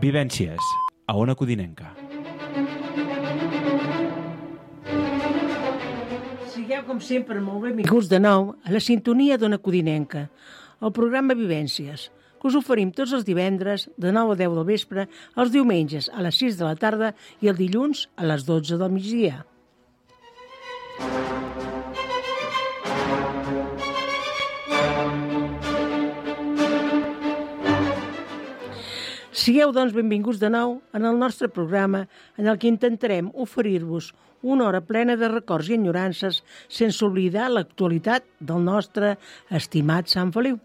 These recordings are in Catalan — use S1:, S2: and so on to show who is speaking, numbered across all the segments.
S1: Vivències, a Ona Codinenca.
S2: Sigueu, com sempre, molt benvinguts de nou a la sintonia d'Ona Codinenca, el programa Vivències, que us oferim tots els divendres de 9 a 10 del vespre, els diumenges a les 6 de la tarda i el dilluns a les 12 del migdia. Sigueu, doncs, benvinguts de nou en el nostre programa en el que intentarem oferir-vos una hora plena de records i enyorances sense oblidar l'actualitat del nostre estimat Sant Feliu.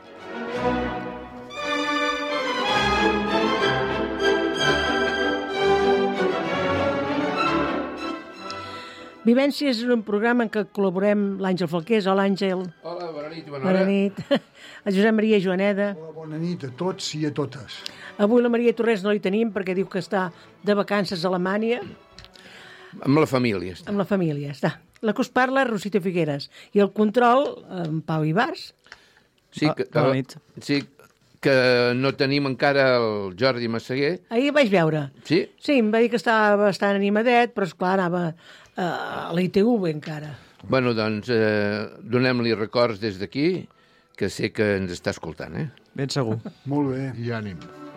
S2: Vivències és un programa en què col·laborem l'Àngel Falqués. Hola, Àngel.
S3: Hola, bona nit i bona hora.
S2: Bona nit. El Josep Maria Joaneda.
S4: Hola, bona nit a tots i a totes.
S2: Avui la Maria Torres no l'hi tenim perquè diu que està de vacances a Alemanya.
S3: Amb la família. Està.
S2: Amb la família, està. La que us parla, Rosita Figueres. I el control, en Pau Ibars.
S3: Sí,
S5: bona nit.
S3: Sí, que no tenim encara el Jordi Massaguer.
S2: Ahir el vaig veure.
S3: Sí?
S2: Sí, em va dir que estava bastant animadet, però esclar, anava a la ITV encara.
S3: Bueno, doncs, donem-li records des d'aquí, que sé que ens està escoltant, eh?
S5: Ben segur.
S4: Molt bé. I ànim.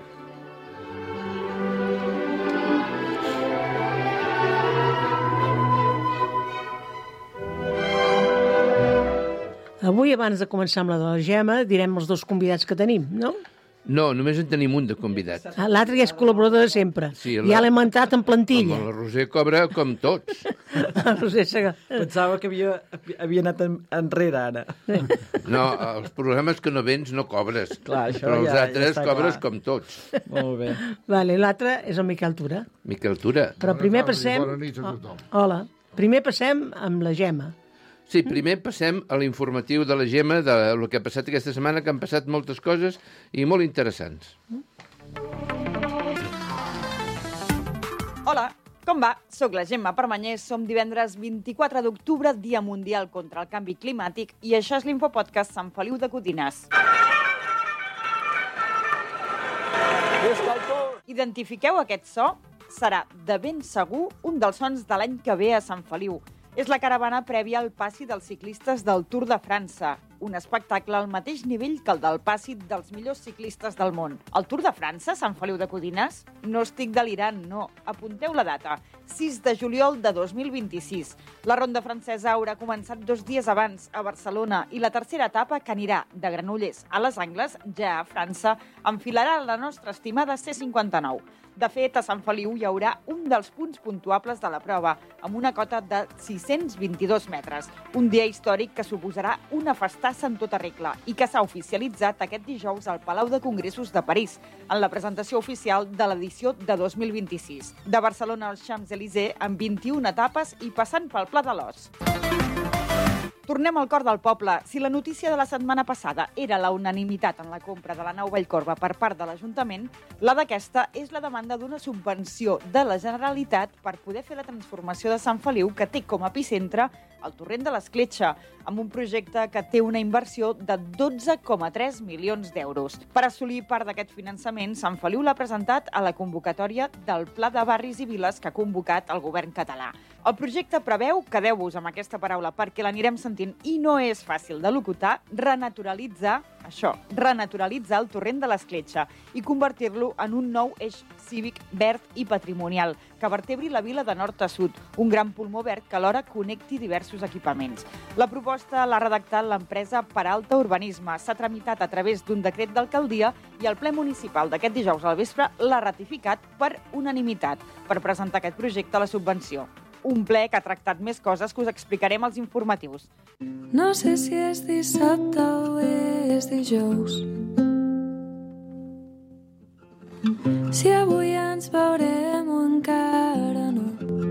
S2: Avui, abans de començar amb la de la Gemma, direm els dos convidats que tenim, no?
S3: No, només en tenim un de convidat.
S2: L'altre ja és col·laborador de sempre.
S3: Sí,
S2: ja l'hem entrat en plantilla.
S3: Home, la Roser cobra com tots.
S2: La Roser Sega.
S5: Pensava que havia anat enrere, ara.
S3: No, els programes que no vens no cobres.
S5: Clar, això
S3: però els
S5: ja
S3: altres
S5: està
S3: cobres
S5: clar.
S3: com tots.
S5: Molt bé.
S2: Vale, l'altre és el Miquel Tura.
S3: Miquel Tura.
S2: Però primer passem...
S4: Bona nit a tothom.
S2: Hola. Primer passem amb la Gemma.
S3: Sí, primer passem a l'informatiu de la Gemma del que ha passat aquesta setmana, que han passat moltes coses i molt interessants.
S6: Hola, com va? Soc la Gemma Permanyés, som divendres 24 d'octubre, Dia Mundial contra el Canvi Climàtic, i això és l'Infopodcast Sant Feliu de Codines. Identifiqueu aquest so? Serà de ben segur un dels sons de l'any que ve a Sant Feliu. És la caravana prèvia al passi dels ciclistes del Tour de França, un espectacle al mateix nivell que el del passi dels millors ciclistes del món. El Tour de França, Sant Feliu de Codines? No estic delirant, no. Apunteu la data, 6 de juliol de 2026. La ronda francesa haurà començat 2 dies abans a Barcelona i la tercera etapa, que anirà de Granollers a Les Angles, ja a França, enfilarà la nostra estimada C59. De fet, a Sant Feliu hi haurà un dels punts puntuables de la prova, amb una cota de 622 metres. Un dia històric que suposarà una festassa en tota regla i que s'ha oficialitzat aquest dijous al Palau de Congressos de París, en la presentació oficial de l'edició de 2026. De Barcelona als Champs-Élysées, amb 21 etapes i passant pel Pla de l'Os. Tornem al cor del poble. Si la notícia de la setmana passada era la unanimitat en la compra de la nau Vallcorba per part de l'Ajuntament, la d'aquesta és la demanda d'una subvenció de la Generalitat per poder fer la transformació de Sant Feliu, que té com a epicentre el torrent de l'Escletxa, amb un projecte que té una inversió de 12,3 milions d'euros. Per assolir part d'aquest finançament, Sant Feliu l'ha presentat a la convocatòria del Pla de Barris i Viles que ha convocat el govern català. El projecte preveu, quedeu-vos amb aquesta paraula perquè l'anirem sentint i no és fàcil de locutar, renaturalitzar el torrent de l'Escletxa i convertir-lo en un nou eix cívic verd i patrimonial que vertebri la vila de nord a sud, un gran pulmó verd que alhora connecti diversos equipaments. La proposta l'ha redactat l'empresa Peralta Urbanisme, s'ha tramitat a través d'un decret d'alcaldia i el ple municipal d'aquest dijous al vespre l'ha ratificat per unanimitat per presentar aquest projecte a la subvenció. Un ple que ha tractat més coses que us explicarem als informatius.
S7: No sé si és dissabte o és dijous. Si avui ens veurem o encara no.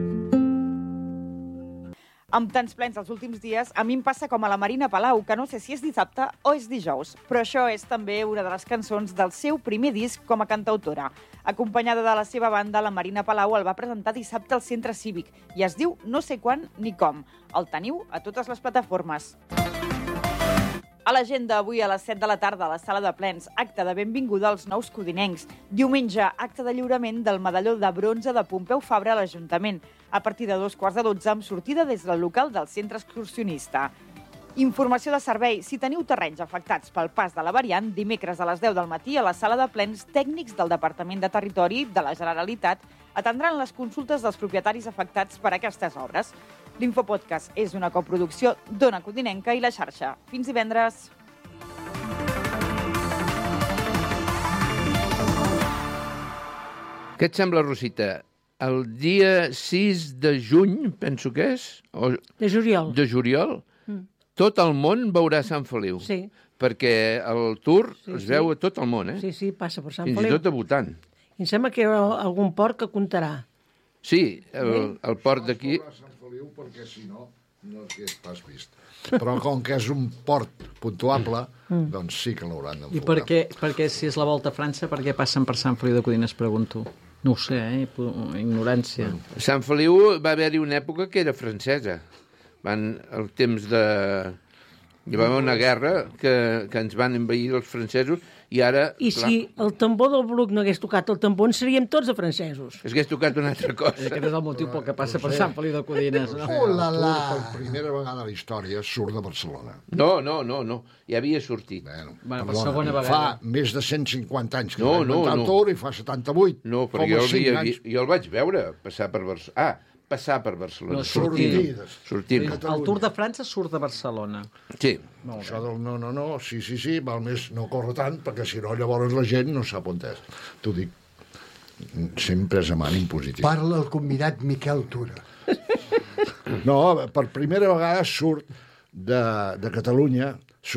S6: Amb tants plens els últims dies, a mi em passa com a la Marina Palau, que no sé si és dissabte o és dijous, però això és també una de les cançons del seu primer disc com a cantautora. Acompanyada de la seva banda, la Marina Palau el va presentar dissabte al Centre Cívic i es diu No sé quan ni com. El teniu a totes les plataformes. A l'agenda avui a les 7 de la tarda a la sala de plens, acte de benvinguda als nous codinencs. Diumenge, acte de lliurament del medalló de bronze de Pompeu Fabra a l'Ajuntament, a partir de 2:15 amb sortida des del local del centre excursionista. Informació de servei. Si teniu terrenys afectats pel pas de la variant, dimecres a les 10 del matí a la sala de plens, tècnics del Departament de Territori de la Generalitat atendran les consultes dels propietaris afectats per aquestes obres. L'Infopodcast és una coproducció d'Ona Codinenca i La Xarxa. Fins divendres.
S3: Què et sembla, Rosita? El dia 6 de juny, penso que és, o
S2: De juliol.
S3: de juliol, tot el món veurà Sant Feliu.
S2: Sí.
S3: Perquè el Tour
S2: Sí,
S3: es
S2: sí.
S3: veu a tot el món,
S2: Sí, passa per Sant
S3: Fins i
S2: Feliu.
S3: tot debutant.
S2: I em sembla que hi ha algun port que comptarà.
S3: Sí, el port d'aquí...
S4: A Sant Feliu, perquè si no, no és pas vist. Però com que és un port puntuable, doncs sí que l'hauran
S5: I
S4: d'enfocar.
S5: perquè si és la Volta a França, per què passen per Sant Feliu de Codines, pregunto? No ho sé, ignorància.
S3: A Sant Feliu va haver-hi una època que era francesa. El temps de... Hi va haver una guerra que ens van envair els francesos i ara...
S2: I si el tambor del Bruc no hagués tocat el tambor, en seríem tots de francesos.
S3: Es hagués tocat una altra cosa.
S5: Aquest és el motiu pel que passa per Sant Feliu de Codines, no?
S4: Oh, per primera vegada a la història surt de Barcelona.
S3: No. Ja havia sortit.
S5: Bueno, per
S4: perdona,
S5: segona vegada.
S4: Fa més de 150 anys que
S3: No,
S4: va inventar el Tour i fa 78.
S3: No, però jo el vaig veure passar per Barcelona. Passar per Barcelona.
S5: No,
S3: sortint.
S5: El Tour de França surt de Barcelona.
S3: Sí.
S4: Això del no, sí, val més no córrer tant, perquè si no llavors la gent no sap on és. T'ho dic, sempre és amant impositiu.
S8: Parla el convidat Miquel Tura.
S4: No, per primera vegada surt de Catalunya,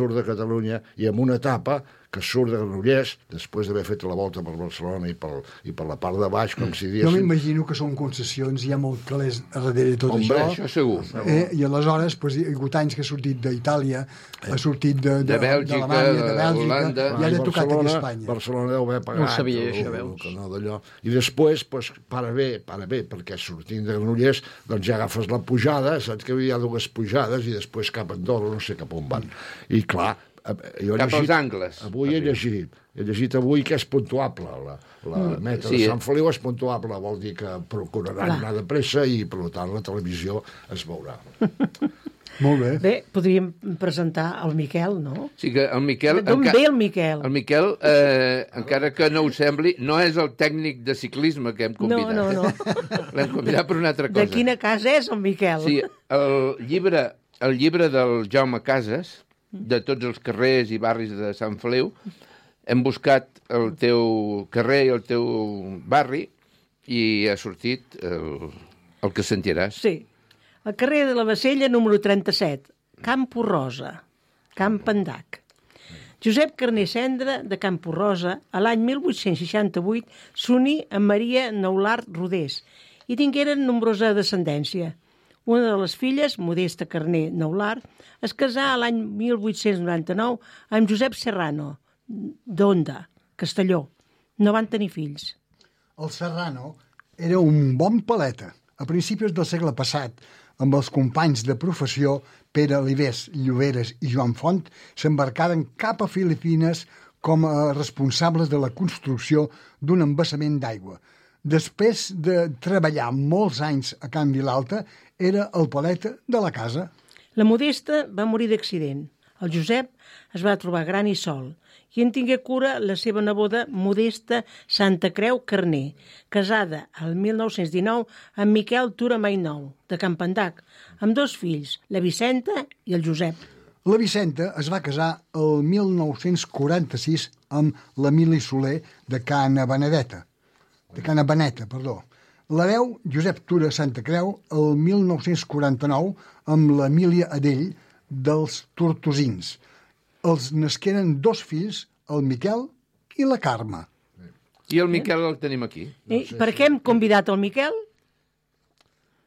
S4: i en una etapa que surt de Granollers, després d'haver fet la volta per Barcelona i per la part de baix, com si
S8: Jo
S4: diguéssim.
S8: m'imagino que són concessions, hi ha molt calés darrere de tot
S4: Hombre,
S3: Això segur.
S8: I aleshores, doncs, hi ha hagut anys que ha sortit d'Itàlia, ha sortit
S3: De Bèlgica,
S8: d'Alemanya, de Bèlgica,
S3: Holanda.
S8: i ara ha tocat aquí a Espanya.
S4: Barcelona deu haver pagat.
S5: No ho sabia, això,
S4: el
S5: veus.
S4: que no d'allò. I després, doncs, para bé, perquè sortint de Granollers, doncs ja agafes la pujada, saps que hi ha dues pujades, i després cap a Andorra, no sé cap on van. I clar, jo he
S3: Cap als
S4: llegit,
S3: angles.
S4: avui he llegit avui que és puntuable, la meta
S3: Sí.
S4: de Sant Feliu és puntuable, vol dir que procuraran anar de pressa i, per tant, la televisió es veurà.
S8: Molt bé.
S2: Bé, podríem presentar el Miquel, no?
S3: Sí que el Miquel...
S2: D'on ve el Miquel?
S3: El Miquel, encara que no ho sembli, no és el tècnic de ciclisme que hem convidat.
S2: No.
S3: L'hem convidat per una altra cosa.
S2: De quina casa és el Miquel?
S3: Sí, el llibre del Jaume Casas, de tots els carrers i barris de Sant Feliu, hem buscat el teu carrer i el teu barri i ha sortit el que sentiràs.
S2: Sí. Al carrer de la Bassella, número 37, Campo Rosa, Camp Pendac. Josep Carner Cendra, de Campo Rosa, a l'any 1868 s'uní amb Maria Neulart Rodés i tingueren nombrosa descendència. Una de les filles, Modesta Carner Neulart, es casà a l'any 1899 amb Josep Serrano, d'Onda, Castelló. No van tenir fills.
S8: El Serrano era un bon paleta. A principis del segle passat, amb els companys de professió Pere Alivés, Lloberes i Joan Font, s'embarcaren cap a Filipines com a responsables de la construcció d'un embassament d'aigua. Després de treballar molts anys a Can Vilalta, era el paleta de la casa.
S2: La Modesta va morir d'accident. El Josep es va trobar gran i sol i en tingué cura la seva neboda Modesta Santa Creu Carner, casada el 1919 amb Miquel Tura Mainou, de Campendac, amb dos fills, la Vicenta i el Josep.
S8: La Vicenta es va casar el 1946 amb l'Emili Soler de Cana Beneta. La veu Josep Tura Santa Creu el 1949 amb l'Emília Adell dels Tortosins. Els nasqueren dos fills, el Miquel i la Carme.
S3: I el Miquel el tenim aquí.
S2: Per què hem convidat el Miquel?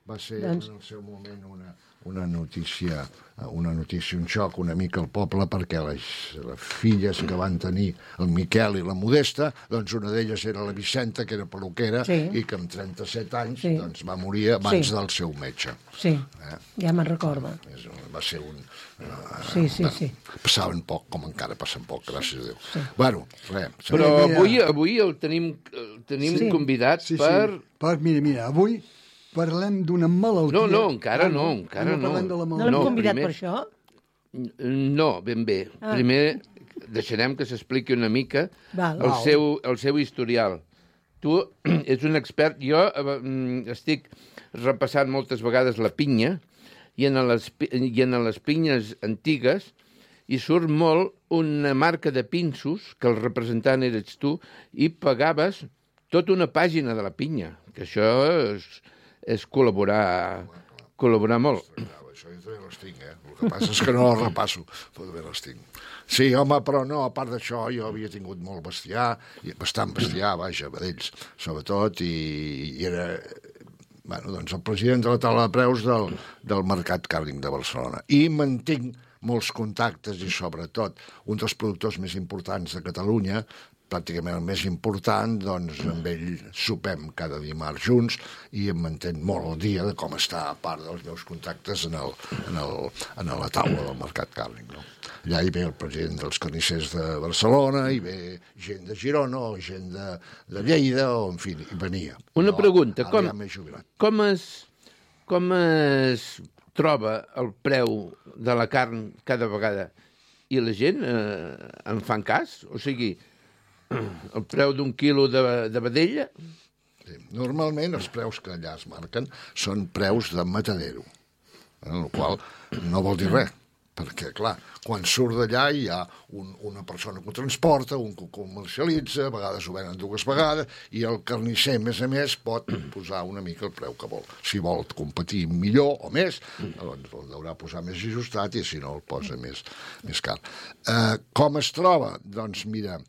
S4: Va ser en el seu moment una notícia, un xoc una mica al poble, perquè les filles que van tenir el Miquel i la Modesta, doncs una d'elles era la Vicenta, que era peluquera, i que amb 37 anys doncs, va morir abans del seu metge.
S2: Sí, ja me'n recordo.
S4: Va ser un...
S2: Sí.
S4: Passaven poc, com encara passen poc, gràcies a Déu. Bueno, res.
S3: Però avui el tenim convidat per...
S8: Mira, avui parlem d'una malaltia.
S3: No, encara no.
S2: No l'hem convidat per això?
S3: No, ben bé. Primer deixarem que s'expliqui una mica el seu historial. Tu ets un expert. Jo estic repassant moltes vegades la pinya i en les pinyes antigues hi surt molt una marca de pinços, que el representant eres tu, i pagaves tota una pàgina de la pinya, que això és col·laborar molt.
S4: Això jo també les tinc, El que passa és que no les repasso, però també les tinc. Sí, home, però no, a part d'això, jo havia tingut molt bestiar, bastant bestiar, vaja, vedells, sobretot, i era... Bueno, doncs el president de la taula de preus del Mercat Càrnic de Barcelona. I mantinc molts contactes i, sobretot, un dels productors més importants de Catalunya, pràcticament el més important, doncs amb ell sopem cada dimarts junts i em mantén molt al dia de com està, a part dels meus contactes en la taula del Mercat Càrnic. No? Allà hi ve el president dels carnissers de Barcelona, hi ve gent de Girona o gent de Lleida, o en fi, hi venia.
S3: Una pregunta, com es troba el preu de la carn cada vegada? I la gent en fan cas? O sigui, el preu d'un quilo de vedella?
S4: Sí. Normalment els preus que allà es marquen són preus de matadero, el qual no vol dir res, perquè, clar, quan surt d'allà hi ha una persona que ho transporta, un que ho comercialitza, a vegades ho venen 2 vegades, i el carnisser, a més, pot posar una mica el preu que vol. Si vol competir millor o més, doncs el deurà posar més ajustat, i si no el posa més car. Com es troba? Doncs mira,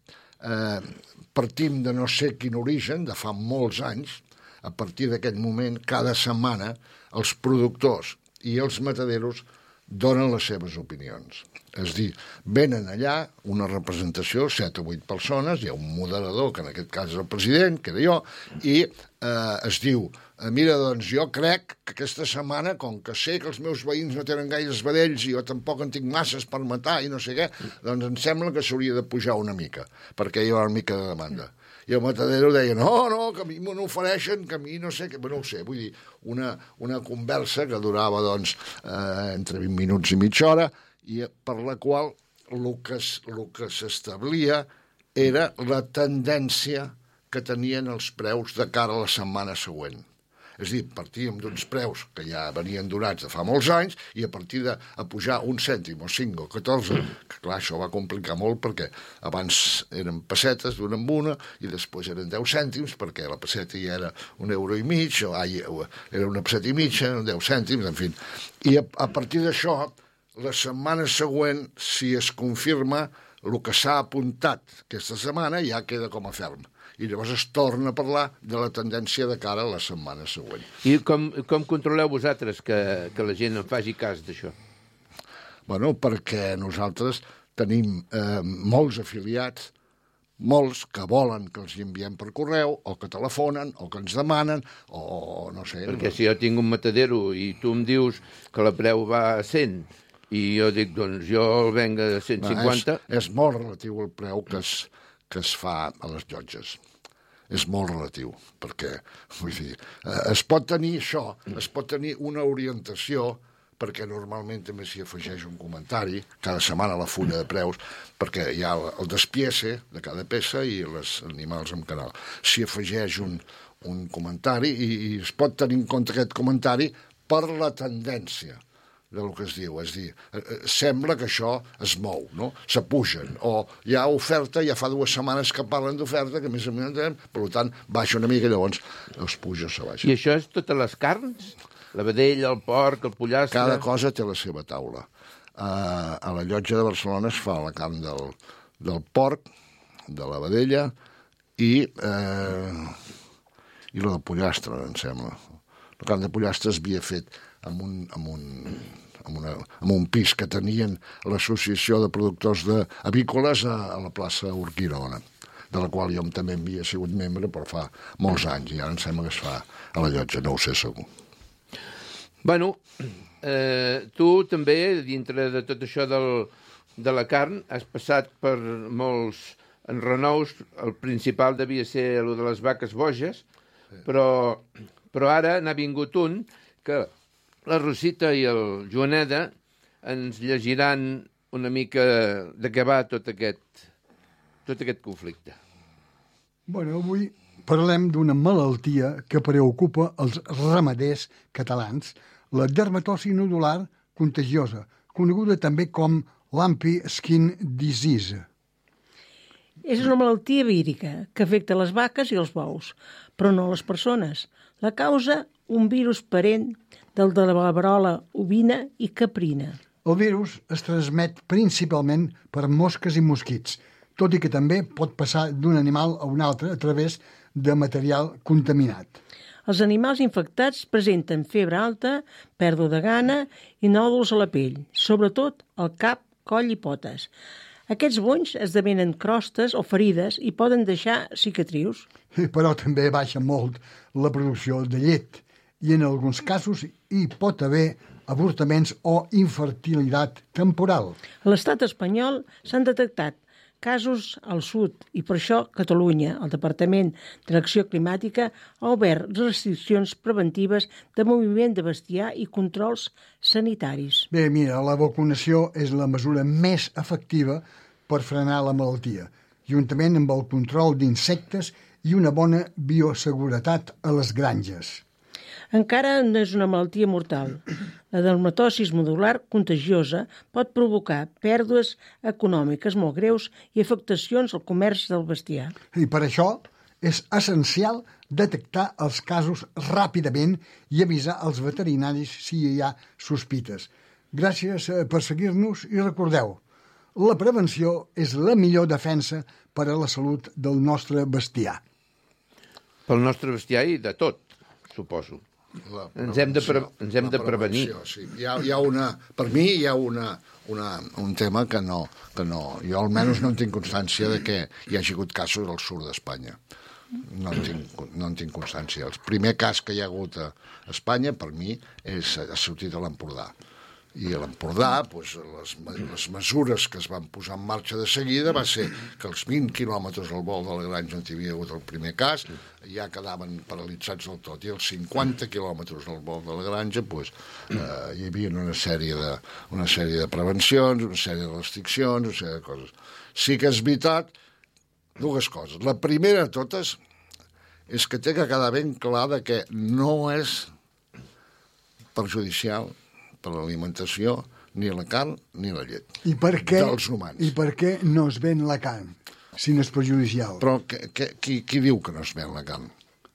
S4: partim de no sé quin origen, de fa molts anys. A partir d'aquest moment, cada setmana, els productors i els mataderos donen les seves opinions. És a dir, venen allà una representació, 7 o 8 persones, hi ha un moderador, que en aquest cas és el president, que era jo, i es diu, mira, doncs jo crec que aquesta setmana, com que sé que els meus veïns no tenen gaires vedells i jo tampoc en tinc masses per matar i no sé què, doncs em sembla que s'hauria de pujar una mica, perquè hi ha una mica de demanda. I el matadero deia, no, que a mi me n'ofereixen, que a mi no sé què, no ho sé, vull dir, una conversa que durava, doncs, entre 20 minuts i mitja hora, i per la qual el que s'establia era la tendència que tenien els preus de cara a la setmana següent. És a dir, partíem d'uns preus que ja venien donats de fa molts anys i a partir de pujar un cèntim o 5 o 14, que clar, això va complicar molt perquè abans eren pessetes d'una en una i després eren 10 cèntims perquè la pesseta ja era €1,50, era una pesseta i mitja, 10 cèntims, en fi. I a partir d'això, la setmana següent, si es confirma el que s'ha apuntat aquesta setmana, ja queda com a ferm. I llavors es torna a parlar de la tendència de cara a la setmana següent.
S3: I com controleu vosaltres que la gent en faci cas d'això?
S4: Bueno, perquè nosaltres tenim molts afiliats, molts que volen que els enviem per correu, o que telefonen, o que ens demanen, o no sé...
S3: Perquè si jo tinc un matadero i tu em dius que la preu va a 100 i jo dic, doncs jo el venc a 150...
S4: És molt relatiu el preu que es fa a les llotges. És molt relatiu, perquè, vull dir, es pot tenir això, es pot tenir una orientació, perquè normalment també s'hi afegeix un comentari, cada setmana a la fulla de preus, perquè hi ha el despiece de cada peça i els animals en canal. S'hi afegeix un comentari i es pot tenir en compte aquest comentari per la tendència del que es diu. És a dir, sembla que això es mou, no? S'apugen. O hi ha oferta, ja fa 2 setmanes que parlen d'oferta, que més o menys entrem, per tant, baixa una mica i llavors es puja o se baixa.
S3: I això és totes les carns? La vedella, el porc, el pollastre...
S4: Cada cosa té la seva taula. A la llotja de Barcelona es fa la carn del porc, de la vedella i la del pollastre, em sembla. La carn de pollastre es havia fet amb un pis que tenien l'Associació de Productors Avícoles a la plaça Urquirona, de la qual jo també havia sigut membre, però fa molts anys, i ara em sembla que es fa a la Llotja, no ho sé segur.
S3: Bueno, tu també, dintre de tot això de la carn, has passat per molts enrenous. El principal devia ser el de les vaques boges, però ara n'ha vingut un que la Rosita i el Joaneda ens llegiran una mica de què va tot aquest conflicte.
S8: Bueno, avui parlem d'una malaltia que preocupa els ramaders catalans, la dermatosi nodular contagiosa, coneguda també com lumpy skin disease.
S2: És una malaltia vírica que afecta les vaques i els bous, però no les persones. La causa un virus parent del de la verola ovina i caprina.
S8: El virus es transmet principalment per mosques i mosquits, tot i que també pot passar d'un animal a un altre a través de material contaminat.
S2: Els animals infectats presenten febre alta, pèrdua de gana i nòduls a la pell, sobretot al cap, coll i potes. Aquests bonys esdevenen crostes o ferides i poden deixar cicatrius.
S8: Però també baixa molt la producció de llet i en alguns casos hi pot haver avortaments o infertilitat temporal.
S2: A l'estat espanyol s'han detectat casos al sud i per això Catalunya, el Departament d'Acció Climàtica, ha obert restriccions preventives de moviment de bestiar i controls sanitaris.
S8: Bé, mira, la vacunació és la mesura més efectiva per frenar la malaltia, juntament amb el control d'insectes i una bona bioseguretat a les granges.
S2: Encara no és una malaltia mortal. La dermatosi nodular contagiosa pot provocar pèrdues econòmiques molt greus i afectacions al comerç del bestiar.
S8: I per això és essencial detectar els casos ràpidament i avisar els veterinaris si hi ha sospites. Gràcies per seguir-nos i recordeu, la prevenció és la millor defensa per a la salut del nostre bestiar. Pel
S3: nostre bestiar i de tot, suposo. Ens hem de prevenir.
S4: Sí. Hi ha una, per mi hi ha un tema que no, jo almenys no en tinc constància de que hi hagi hagut casos al sud d'Espanya. No en tinc constància. El primer cas que hi ha hagut a Espanya, per mi, ha sortit a l'Empordà. I a l'Empordà, doncs, les mesures que es van posar en marxa de seguida va ser que els 20 quilòmetres al vol de la granja on hi havia hagut el primer cas ja quedaven paralitzats del tot, i els 50 quilòmetres al vol de la granja doncs, hi havia una sèrie de prevencions, una sèrie de restriccions, una sèrie de coses. Sí que és veritat dues coses. La primera de totes és que té que quedar ben clar que no és perjudicial per l'alimentació ni la carn ni la llet dels humans.
S8: I per què no es ven la carn, si no és perjudicial?
S4: Però qui diu que no es ven la carn?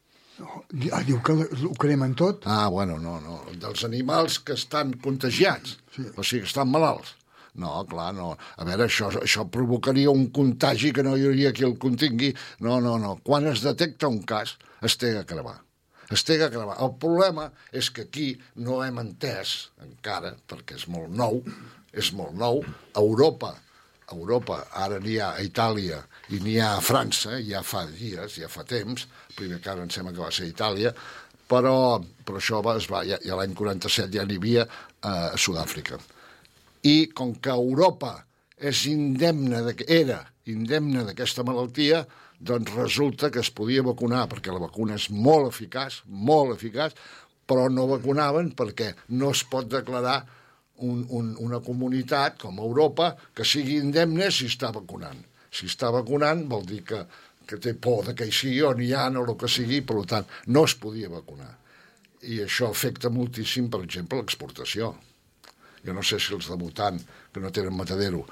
S8: Diu que ho cremen tot.
S4: Bueno, no. Dels animals que estan contagiats, sí. O sigui, que estan malalts. No, clar, no. A veure, això provocaria un contagi que no hi hauria qui el contingui. No. Quan es detecta un cas, es té que cremar. El problema és que aquí no hem entès encara, perquè és molt nou, a Europa, ara n'hi ha a Itàlia i n'hi ha a França, ja fa dies, ja fa temps, el primer cas em sembla que va ser a Itàlia, però això ja l'any 47 ja n'hi havia a Sud-àfrica. I com que Europa era indemne d'aquesta malaltia, doncs resulta que es podia vacunar, perquè la vacuna és molt eficaç, però no vacunaven perquè no es pot declarar una comunitat com Europa que sigui indemne si està vacunant. Si està vacunant vol dir que té por que hi sigui o n'hi ha o el que sigui, per tant, no es podia vacunar. I això afecta moltíssim, per exemple, l'exportació. Jo no sé si els de Bhutan, que no tenen matadero,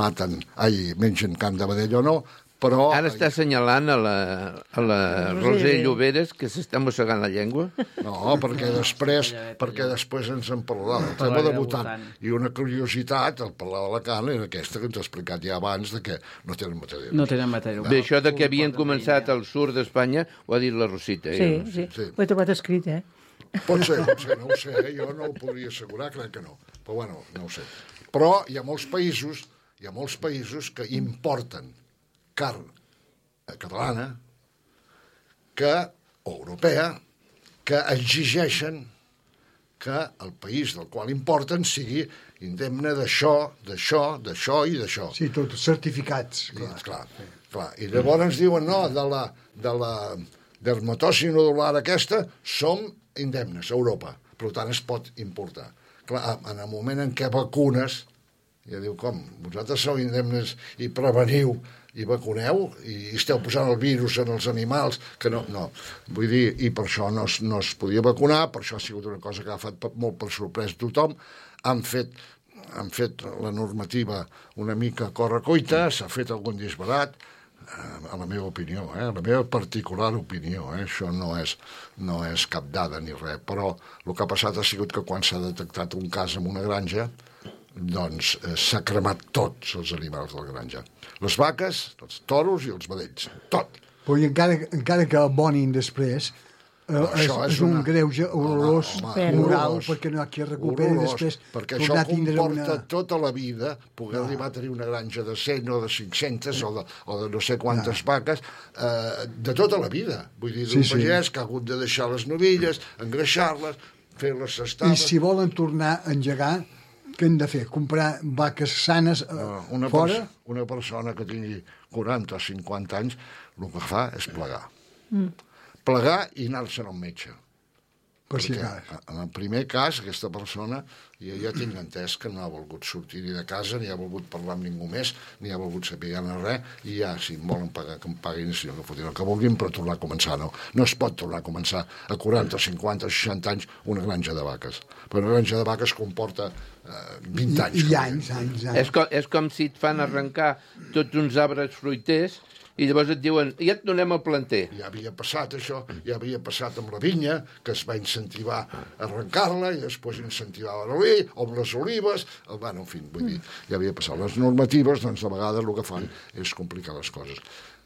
S4: mengen carn de vedell o no, però...
S3: Ara està assenyalant a la Roser Lloberes que s'està mossegant la llengua.
S4: No, perquè després ens en parlarà. El tema de Bhutan. I una curiositat, al parlar de la carn, era aquesta que ens ha explicat ja abans, de que no tenen matadero.
S5: No tenen matadero.
S3: Bé, això de que havien començat al sud d'Espanya ho ha dit la Rosita.
S2: Sí. Ho he trobat escrit,
S4: Pot ser, no ho sé, jo no ho podria assegurar, crec que no. Però bueno, no ho sé. Però hi ha molts països que importen carn catalana o europea que exigeixen que el país del qual importen sigui indemne d'això i d'això.
S8: Sí, tots certificats.
S4: Clar. I llavors ens diuen, no, de la dermatosi nodular aquesta som indemnes a Europa, per tant es pot importar. Clar, en el moment en què vacunes, ja diu, com? Vosaltres sou indemnes i preveniu i vacuneu i esteu posant el virus en els animals, que no. Vull dir, i per això no es podia vacunar, per això ha sigut una cosa que ha agafat molt per sorpresa tothom. Han fet la normativa una mica a corre-cuita, s'ha fet algun disbarat, a la meva opinió, la meva particular opinió, això no és cap dada ni res, però el que ha passat ha sigut que quan s'ha detectat un cas en una granja, doncs s'ha cremat tots els animals de la granja. Les vaques, els toros i els vedells, tot.
S8: Però encara que abonin després, és un greuge horrorós moral, perquè no hi ha qui recuperi després.
S4: Perquè això comporta tota la vida poder arribar a tenir una granja de 100 o de 500 o de no sé quantes vaques, de tota la vida. Vull dir, d'un pagès que ha hagut de deixar les novilles, engreixar-les, fer-les estades...
S8: I si volen tornar a engegar, què hem de fer? Comprar vaques sanes fora?
S4: Una persona que tingui 40 o 50 anys, el que fa és plegar. Plegar i anar-se'n al metge. Perquè en el primer cas, aquesta persona, jo ja tinc entès que no ha volgut sortir ni de casa, ni ha volgut parlar amb ningú més, ni ha volgut saber res, i ja, si em volen pagar, que em paguin, si no, que fotin el que vulguin, però tornar a començar, no. No es pot tornar a començar a 40, 50, 60 anys una granja de vaques. Però una granja de vaques comporta 20 anys.
S8: I anys.
S3: És com si et fan arrencar tots uns arbres fruiters i llavors et diuen, ja et donem el planter.
S4: Ja havia passat això, ja havia passat amb la vinya, que es va incentivar a arrencar-la i després incentivava l'oli, o amb les olives, bueno, en fi, vull dir, ja havia passat. Les normatives, doncs, de vegades el que fan és complicar les coses.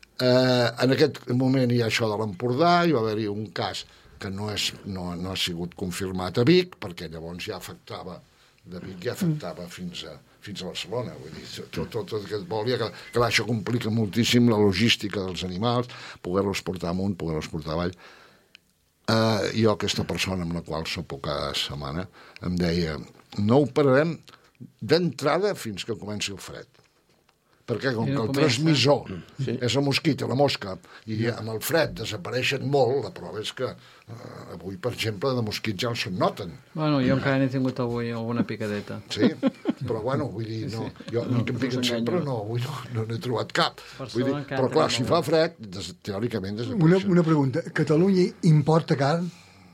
S4: En aquest moment hi ha això de l'Empordà, hi va haver-hi un cas que no ha sigut confirmat a Vic, perquè llavors ja afectava, de Vic ja afectava fins a Barcelona, vull dir, tot aquest vol, que això complica moltíssim la logística dels animals, poder-los portar amunt, poder-los portar avall. Jo, aquesta persona amb la qual sopo cada setmana, em deia, no ho pararem d'entrada fins que comenci el fred. Perquè com que el transmissor és el mosquit i la mosca, i amb el fred desapareixen molt, la prova és que avui, per exemple, de mosquits ja se'n noten.
S5: Bueno, jo encara n'he tingut avui alguna picadeta.
S4: Sí, però bueno, vull dir, no, jo no que em piquen sempre, no, avui no n'he trobat cap. Vull dir, però clar, si fa fred, teòricament desapareixen.
S8: Una pregunta, Catalunya importa carn?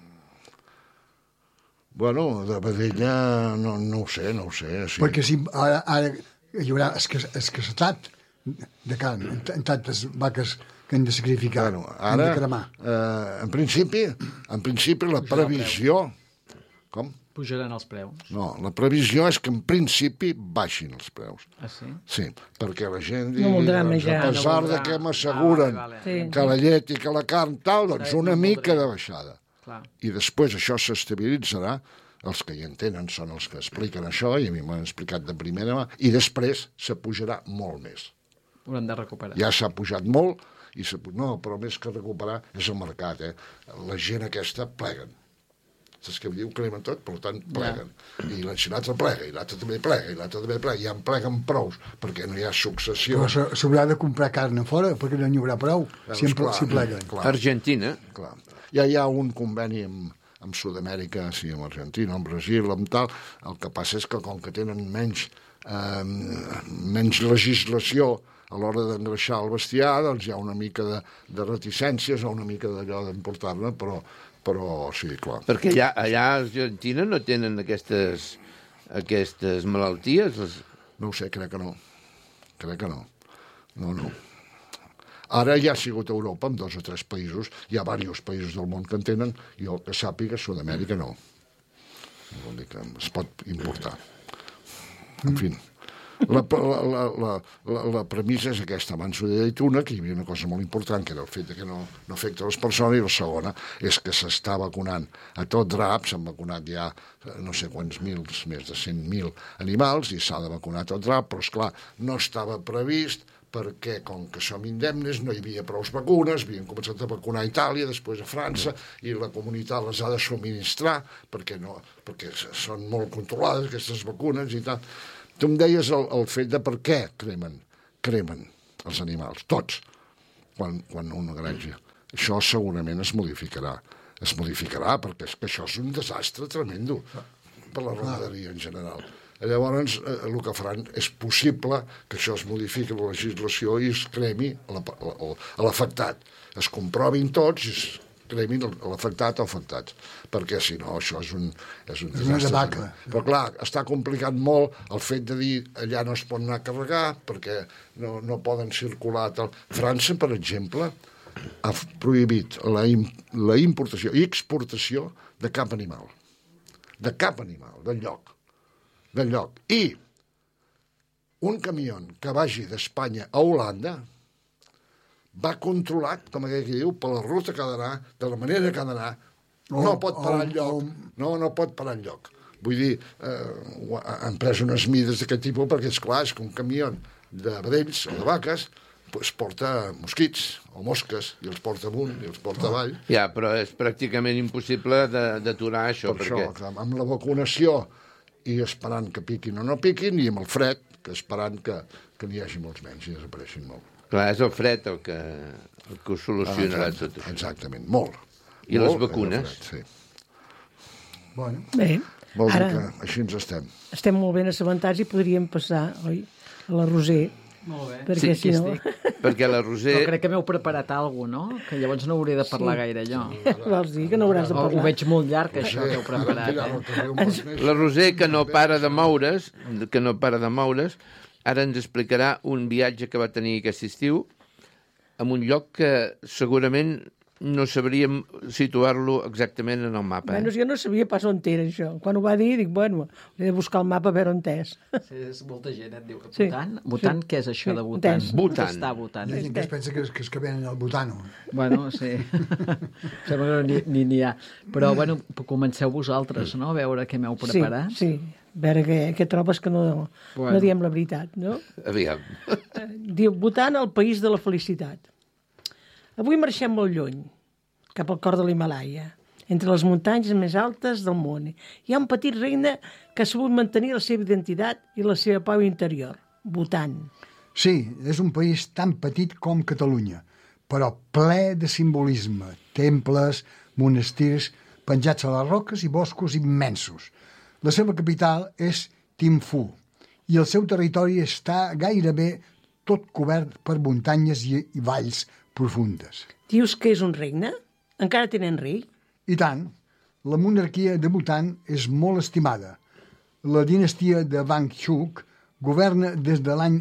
S4: Bueno, de vedella no ho sé. Sí.
S8: Perquè si ara hi haurà escassetat de carn en tantes vaques que han de sacrificar, han de cremar.
S4: En principi, la previsió... Com?
S5: Pujaran els preus.
S4: No, la previsió és que en principi baixin els preus.
S5: Ah, sí?
S4: Sí, perquè la gent digui,
S2: menjar,
S4: a pesar de que m'asseguren que la llet i que la carn tal, doncs una mica de baixada. I després això s'estabilitzarà. Els que hi entenen són els que expliquen això, i a mi m'han explicat de primera mà, i després se pujarà molt més.
S5: Hauran de recuperar.
S4: Ja s'ha pujat molt, no, però més que recuperar és el mercat, La gent aquesta pleguen. Saps què diu? Cremen tot, per tant, pleguen. I l'altre plega, i l'altre també plega, i l'altre també plega, i ja en pleguen prous, perquè no hi ha successió.
S8: Però s'haurà de comprar carn a fora, perquè no n'hi haurà prou, si pleguen.
S3: Argentina.
S4: Clar. Ja hi ha un conveni amb Sud-amèrica, sí, amb Argentina, amb Brasil, amb tal. El que passa és que com que tenen menys legislació a l'hora d'engreixar el bestiar, doncs hi ha una mica de reticències o una mica d'allò d'importar-ne, però sí, clar.
S3: Perquè allà a Argentina no tenen aquestes malalties?
S4: No ho sé, crec que no. No. Ara ja ha sigut a Europa, en 2 o 3 països, hi ha diversos països del món que en tenen, i el que sàpiga, Sud-amèrica no. Vol dir que es pot importar. En fi. La premissa és aquesta. Abans ho he dit una, que hi havia una cosa molt important, que era el fet que no afecta les persones, i la segona és que s'està vacunant a tot drap, s'han vacunat ja no sé quants mils, més de 100.000 animals, i s'ha de vacunar a tot drap, però, esclar, no estava previst, perquè, com que som indemnes, no hi havia prou vacunes, havien començat a vacunar a Itàlia, després a França, i la comunitat les ha de subministrar, perquè són molt controlades, aquestes vacunes i tal. Tu em deies el fet de per què cremen els animals, tots, quan una granja. Això segurament es modificarà, perquè és que això és un desastre tremendo per la ramaderia en general. Llavors, el que faran és possible que això es modifiqui la legislació i es cremi l'afectat. Es comprovin tots i es cremin l'afectat o afectats, perquè si no això és un desastre. Però clar, està complicat molt el fet de dir allà no es pot anar a carregar perquè no poden circular tal. França, per exemple, ha prohibit la importació i exportació de cap animal, del lloc. I un camió que vagi d'Espanya a Holanda va controlat, com aquell que diu, per la ruta que ha d'anar, de la manera que ha d'anar, no pot parar enlloc. No pot parar enlloc. Vull dir, han pres unes mides d'aquest tipus perquè, esclar, és que un camió de vedells o de vaques porta mosquits o mosques i els porta amunt i els porta avall.
S3: Ja, però és pràcticament impossible d'aturar això.
S4: Per això, amb la vacunació i esperant que piquin o no piquin, i amb el fred, que esperant que n'hi hagi molts menys i desapareixin molt.
S3: Clar, és el fred el que ho solucionarà tot això.
S4: Exactament, molt.
S3: I les vacunes?
S4: Sí.
S8: Bueno.
S2: Bé,
S4: vol dir que així ens estem.
S2: Estem molt ben assabentats i podríem passar, oi, a la Roser.
S5: Molt bé.
S2: Perquè si no...
S3: Perquè la Roser...
S5: Però crec que m'heu preparat alguna cosa, no? Que llavors no hauré de parlar gaire jo.
S2: Vols dir que no hauràs de parlar?
S5: Ho veig molt llarg, això que heu preparat.
S3: La Roser, que no para de moure's, ara ens explicarà un viatge que va tenir aquest estiu en un lloc que segurament no sabríem situar-lo exactament en el mapa.
S2: Bueno, jo no sabia pas on era això. Quan ho va dir, dic, bueno, he de buscar el mapa a veure on és.
S5: Sí, és molta gent, et diu. Bhutan? Bhutan, què és això de Bhutan?
S3: Bhutan.
S5: Està Bhutan.
S8: Hi ha gent que es pensa que venen al Bhutano.
S5: Bueno, sí. Sembla que n'hi ha. Però, bueno, comenceu vosaltres, no?, a veure què m'heu preparat.
S2: Sí. A veure què trobes que no diem la veritat, no?
S3: Aviam.
S2: Diu, Bhutan, el país de la felicitat. Avui marxem molt lluny, cap al cor de l'Himàlaia, entre les muntanyes més altes del món. Hi ha un petit regne que ha sabut mantenir la seva identitat i la seva pau interior, Bhutan.
S8: Sí, és un país tan petit com Catalunya, però ple de simbolisme, temples, monestirs, penjats a les roques i boscos immensos. La seva capital és Thimphu i el seu territori està gairebé tot cobert per muntanyes i valls profundes.
S2: Dius que és un regne? Encara tenen rei?
S8: I tant. La monarquia de Bhutan és molt estimada. La dinastia de Wangchuck governa des de l'any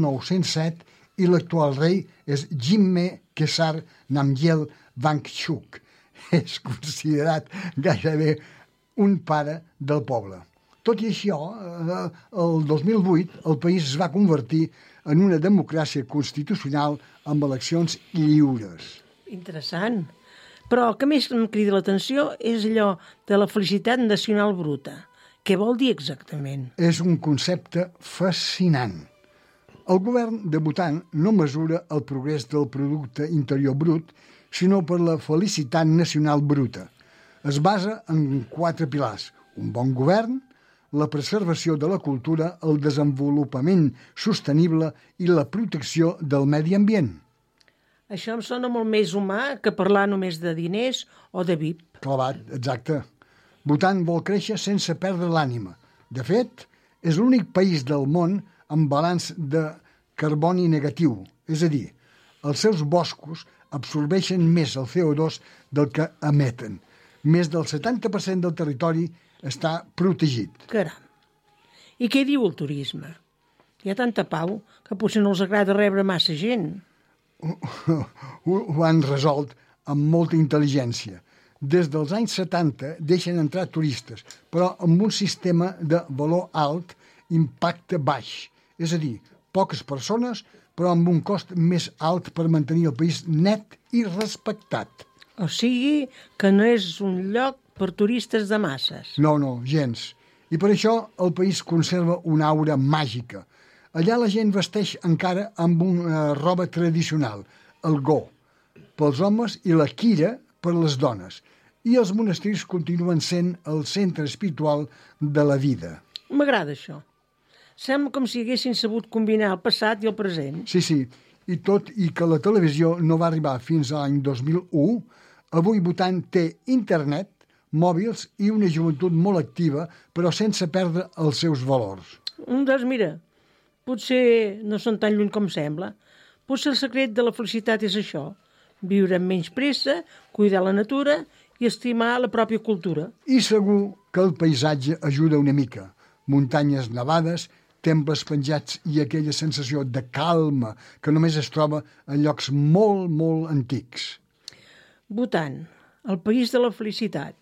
S8: 1907 i l'actual rei és Jinme Khesar Namgyel Wangchuck. És considerat gairebé un pare del poble. Tot i això, el 2008 el país es va convertir en una democràcia constitucional amb eleccions lliures.
S2: Interessant. Però el que més em crida l'atenció és allò de la felicitat nacional bruta. Què vol dir exactament?
S8: És un concepte fascinant. El govern de Bhutan no mesura el progrés del producte interior brut, sinó per la felicitat nacional bruta. Es basa en 4 pilars: un bon govern, la preservació de la cultura, el desenvolupament sostenible i la protecció del medi ambient.
S2: Això em sona molt més humà que parlar només de diners o de VIP.
S8: Clavat, exacte. Bhutan vol créixer sense perdre l'ànima. De fet, és l'únic país del món amb balanç de carboni negatiu, és a dir, els seus boscos absorbeixen més el CO2 del que emeten. Més del 70% del territori està protegit.
S2: Caram. I què diu el turisme? Hi ha tanta pau que potser no els agrada rebre massa gent.
S8: Ho han resolt amb molta intel·ligència. Des dels anys 70 deixen entrar turistes, però amb un sistema de valor alt, impacte baix. És a dir, poques persones, però amb un cost més alt per mantenir el país net i respectat.
S2: O sigui que no és un lloc per turistes de masses.
S8: No, gens. I per això el país conserva una aura màgica. Allà la gent vesteix encara amb una roba tradicional, el go, pels homes i la kira per les dones. I els monestirs continuen sent el centre espiritual de la vida.
S2: M'agrada això. Sembla com si haguessin sabut combinar el passat i el present.
S8: Sí, i tot i que la televisió no va arribar fins a l'any 2001, avui Bhutan té internet, mòbils i una joventut molt activa, però sense perdre els seus valors.
S2: Doncs mira, potser no són tan lluny com sembla. Potser el secret de la felicitat és això, viure amb menys pressa, cuidar la natura i estimar la pròpia cultura.
S8: I segur que el paisatge ajuda una mica. Muntanyes nevades, temples penjats i aquella sensació de calma que només es troba en llocs molt, molt antics.
S2: Bhutan, el país de la felicitat.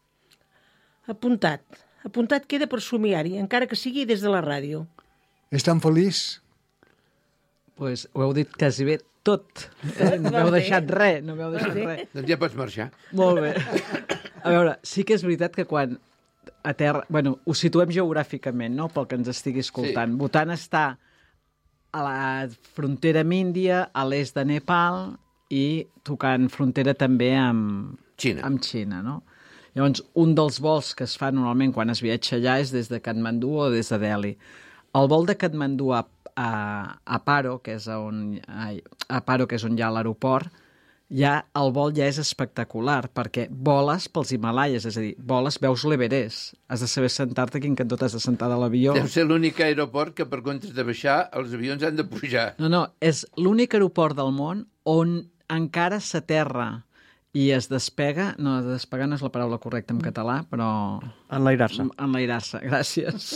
S2: Apuntat queda per somiar-hi, encara que sigui des de la ràdio.
S8: És tan feliç?
S5: Pues ho heu dit quasi bé tot. No m'heu deixat res, res.
S3: Doncs ja pots marxar.
S5: Molt bé. A veure, sí que és veritat que quan a terra... Bueno, ho situem geogràficament, no?, pel que ens estigui escoltant. Sí. Bhutan està a la frontera amb Índia, a l'est de Nepal i tocant frontera també amb Xina, no? Llavors, un dels vols que es fa normalment quan es viatja allà és des de Katmandú o des de Delhi. El vol de Katmandú a Paro, que és on hi ha l'aeroport, el vol ja és espectacular, perquè voles pels Himalaies, és a dir, veus l'Everest. Has de saber sentar-te, quin cantó t'has de sentar de l'avió.
S3: Deu ser l'únic aeroport que, per comptes de baixar, els avions han de pujar.
S5: No, és l'únic aeroport del món on encara s'aterra i es despega... No, despegar no és la paraula correcta en català, però...
S1: Enlairar-se.
S5: Enlairar-se, gràcies.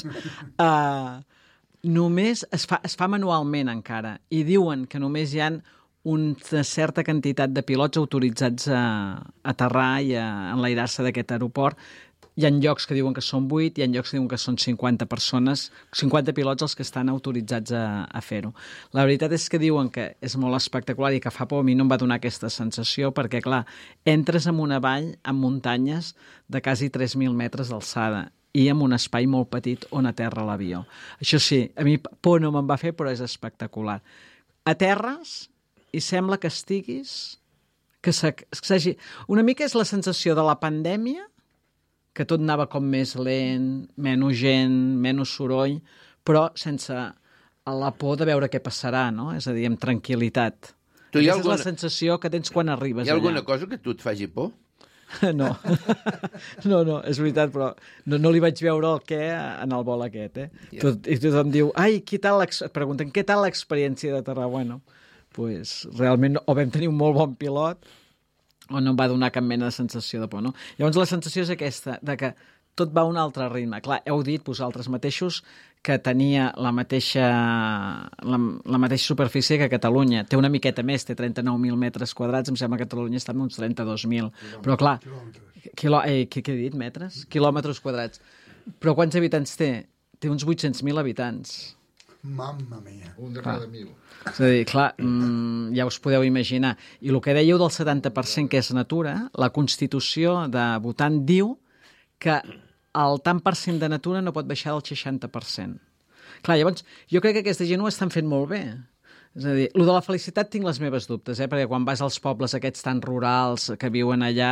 S5: Només es fa manualment encara, i diuen que només hi ha una certa quantitat de pilots autoritzats a aterrar i a enlairar-se d'aquest aeroport. Hi ha llocs que diuen que són 8, hi ha llocs que diuen que són 50 persones, 50 pilots els que estan autoritzats a fer-ho. La veritat és que diuen que és molt espectacular i que fa por. A mi no em va donar aquesta sensació perquè, clar, entres en una vall amb muntanyes de quasi 3.000 metres d'alçada i amb un espai molt petit on aterra l'avió. Això sí, a mi por no me'n va fer, però és espectacular. Aterres i sembla que estiguis... Una mica és la sensació de la pandèmia, que tot anava com més lent, menys gent, menys soroll, però sense la por de veure què passarà, no? És a dir, amb tranquil·litat. Aquesta és la sensació que tens quan arribes allà.
S3: Hi ha alguna cosa que tu et faci por?
S5: No, és veritat, però no li vaig veure el què en el vol aquest, eh? Yeah. I tothom diu, pregunten, què tal l'experiència d'aterrar? Bueno, pues, realment o vam tenir un molt bon pilot o no em va donar cap mena de sensació de por, no? Llavors la sensació és aquesta, de que tot va a un altre ritme. Clar, heu dit vosaltres mateixos que tenia la mateixa superfície que Catalunya. Té una miqueta més, té 39.000 metres quadrats, em sembla que Catalunya està en uns 32.000. Però clar, què he dit, metres? Quilòmetres quadrats. Però quants habitants té? Té uns 800.000 habitants.
S8: Mamma mia.
S4: Un de cada 1.000.
S5: És a dir, clar, ja us podeu imaginar. I el que dèieu del 70% que és natura, la Constitució de Bhutan diu que el tant per cent de natura no pot baixar del 60%. Clar, llavors, jo crec que aquesta gent ho estan fent molt bé. És a dir, el de la felicitat tinc les meves dubtes, perquè quan vas als pobles aquests tan rurals que viuen allà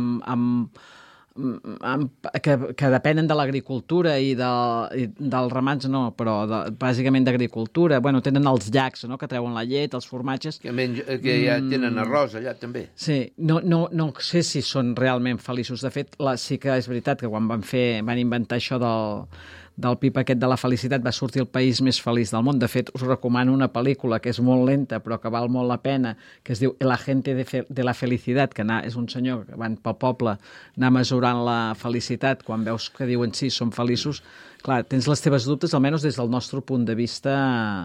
S5: que depenen de l'agricultura i dels ramats, no, però bàsicament d'agricultura. Bueno, tenen els llacs, no?, que treuen la llet, els formatges.
S3: Que ja tenen arròs allà, també.
S5: Sí, no sé si són realment feliços. De fet, sí que és veritat que quan van inventar això del pip aquest de la felicitat va sortir el país més feliç del món. De fet, us recomano una pel·lícula que és molt lenta però que val molt la pena, que es diu El agente de la felicidad, que és un senyor que van pel poble anar mesurant la felicitat. Quan veus que diuen sí, som feliços, clar, tens les teves dubtes, almenys des del nostre punt de vista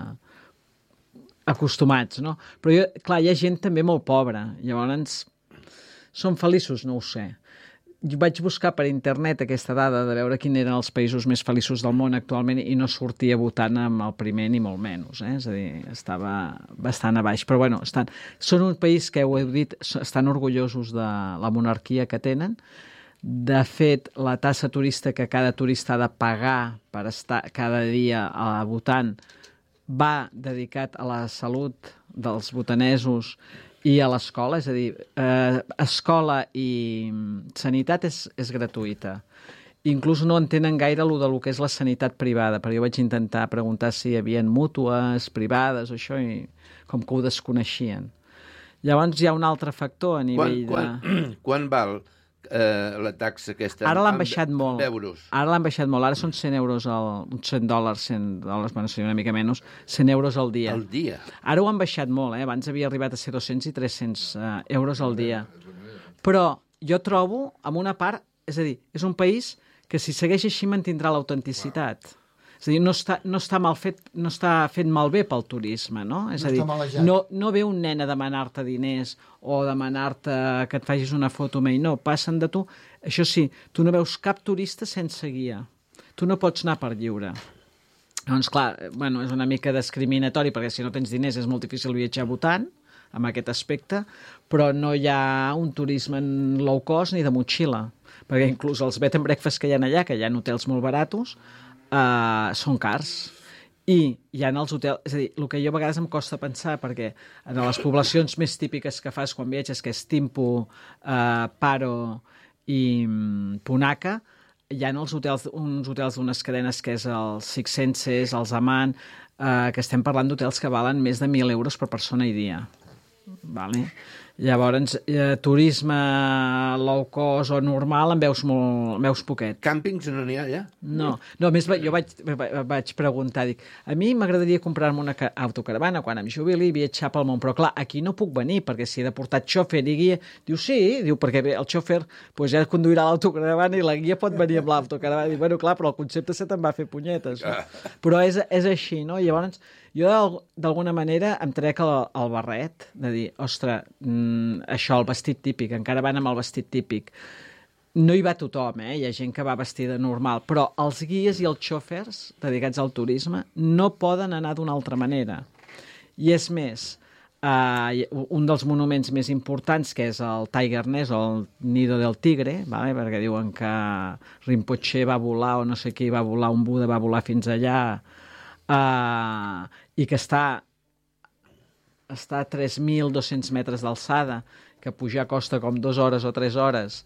S5: acostumats, no? Però clar, hi ha gent també molt pobra, llavors són feliços, no ho sé. vaig buscar per internet aquesta dada de veure quins eren els països més feliços del món actualment i no sortia Bhutan amb el primer ni molt menys, és a dir, estava bastant a baix. Però bueno, són un país que, ho heu dit, estan orgullosos de la monarquia que tenen. De fet, la tassa turista que cada turista ha de pagar per estar cada dia a Bhutan va dedicat a la salut dels bhutanesos i a l'escola, és a dir, escola i sanitat és gratuïta. Inclús no entenen gaire lo que és la sanitat privada, però jo vaig intentar preguntar si hi havia mútues privades o això, i com que ho desconeixien. Llavors hi ha un altre factor a nivell
S3: Quan val la taxa aquesta?
S5: Ara l'han baixat molt.
S3: Euros.
S5: Ara l'han baixat molt. Ara són 100 euros, uns $100, bueno, seria una mica menys, 100 euros al dia.
S3: Al dia?
S5: Ara ho han baixat molt, abans havia arribat a ser 200 i 300 euros al dia. Però jo trobo, en una part, és a dir, és un país que si segueix així mantindrà l'autenticitat. És a dir, no està mal fet, no està fet malbé pel turisme, no? És a dir, no ve un nen a demanar-te diners o demanar-te que et facis una foto amb ell, no, passen de tu. Això sí, tu no veus cap turista sense guia. Tu no pots anar per lliure. Doncs clar, bueno, és una mica discriminatori perquè si no tens diners és molt difícil viatjar a Bhutan, amb aquest aspecte, però no hi ha un turisme en low cost ni de motxilla, perquè inclús els bed and breakfast que hi ha allà, que hi ha hotels molt baratos, són cars. I hi ha els hotels... És a dir, el que jo a vegades em costa pensar, perquè en les poblacions més típiques que fas quan viatges, que és Thimphu, Paro i Punakha, hi ha uns hotels d'unes cadenes que és el Six Senses, el Zaman, que estem parlant d'hotels que valen més de 1.000 euros per persona i dia. Vale? Llavors, turisme low cost o normal en veus poquet.
S3: Càmpings no n'hi ha allà?
S5: No, a més jo vaig preguntar, dic, a mi m'agradaria comprar-me una autocaravana quan em jubili i viatjar pel món, però clar, aquí no puc venir perquè si he de portar xòfer i guia, diu sí, perquè el xòfer ja conduirà l'autocaravana i la guia pot venir amb l'autocaravana. Dic, bueno, clar, però el concepte se te'n va fer punyetes. No? Però és així, no? Llavors, jo d'alguna manera em trec el barret de dir, ostres, això, el vestit típic, encara van amb el vestit típic. No hi va tothom, hi ha gent que va vestida normal, però els guies i els xòfers dedicats al turisme no poden anar d'una altra manera. I és més, un dels monuments més importants, que és el Tiger Nest o el Nido del Tigre, vale? Perquè diuen que Rinpoche va volar o no sé qui va volar, un Buda va volar fins allà, i que està a 3.200 metres d'alçada, que pujar costa com 2 hores o 3 hores.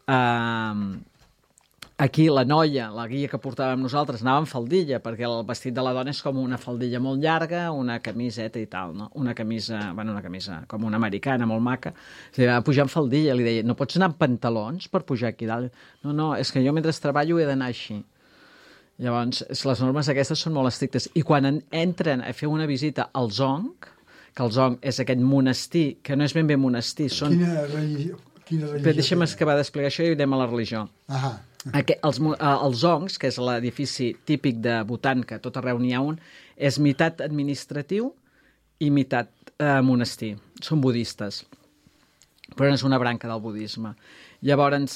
S5: Aquí la noia, la guia que portàvem nosaltres, anava amb faldilla, perquè el vestit de la dona és com una faldilla molt llarga, una camiseta i tal, no? Una camisa com una americana, molt maca. O sigui, va pujar amb faldilla, li deia, no pots anar amb pantalons per pujar aquí dalt? No, és que jo mentre treballo he d'anar així. Llavors, les normes aquestes són molt estrictes. I quan entren a fer una visita al Dzong, que el Dzong és aquest monestir, que no és ben bé monestir, són...
S8: Quina religió?
S5: Però deixa'm acabar d'explicar això i anem a la religió. Els Dzongs, que és l'edifici típic de Bhutan, que a tot arreu n'hi ha un, és meitat administratiu i meitat monestir. Són budistes, però no és una branca del budisme. Llavors,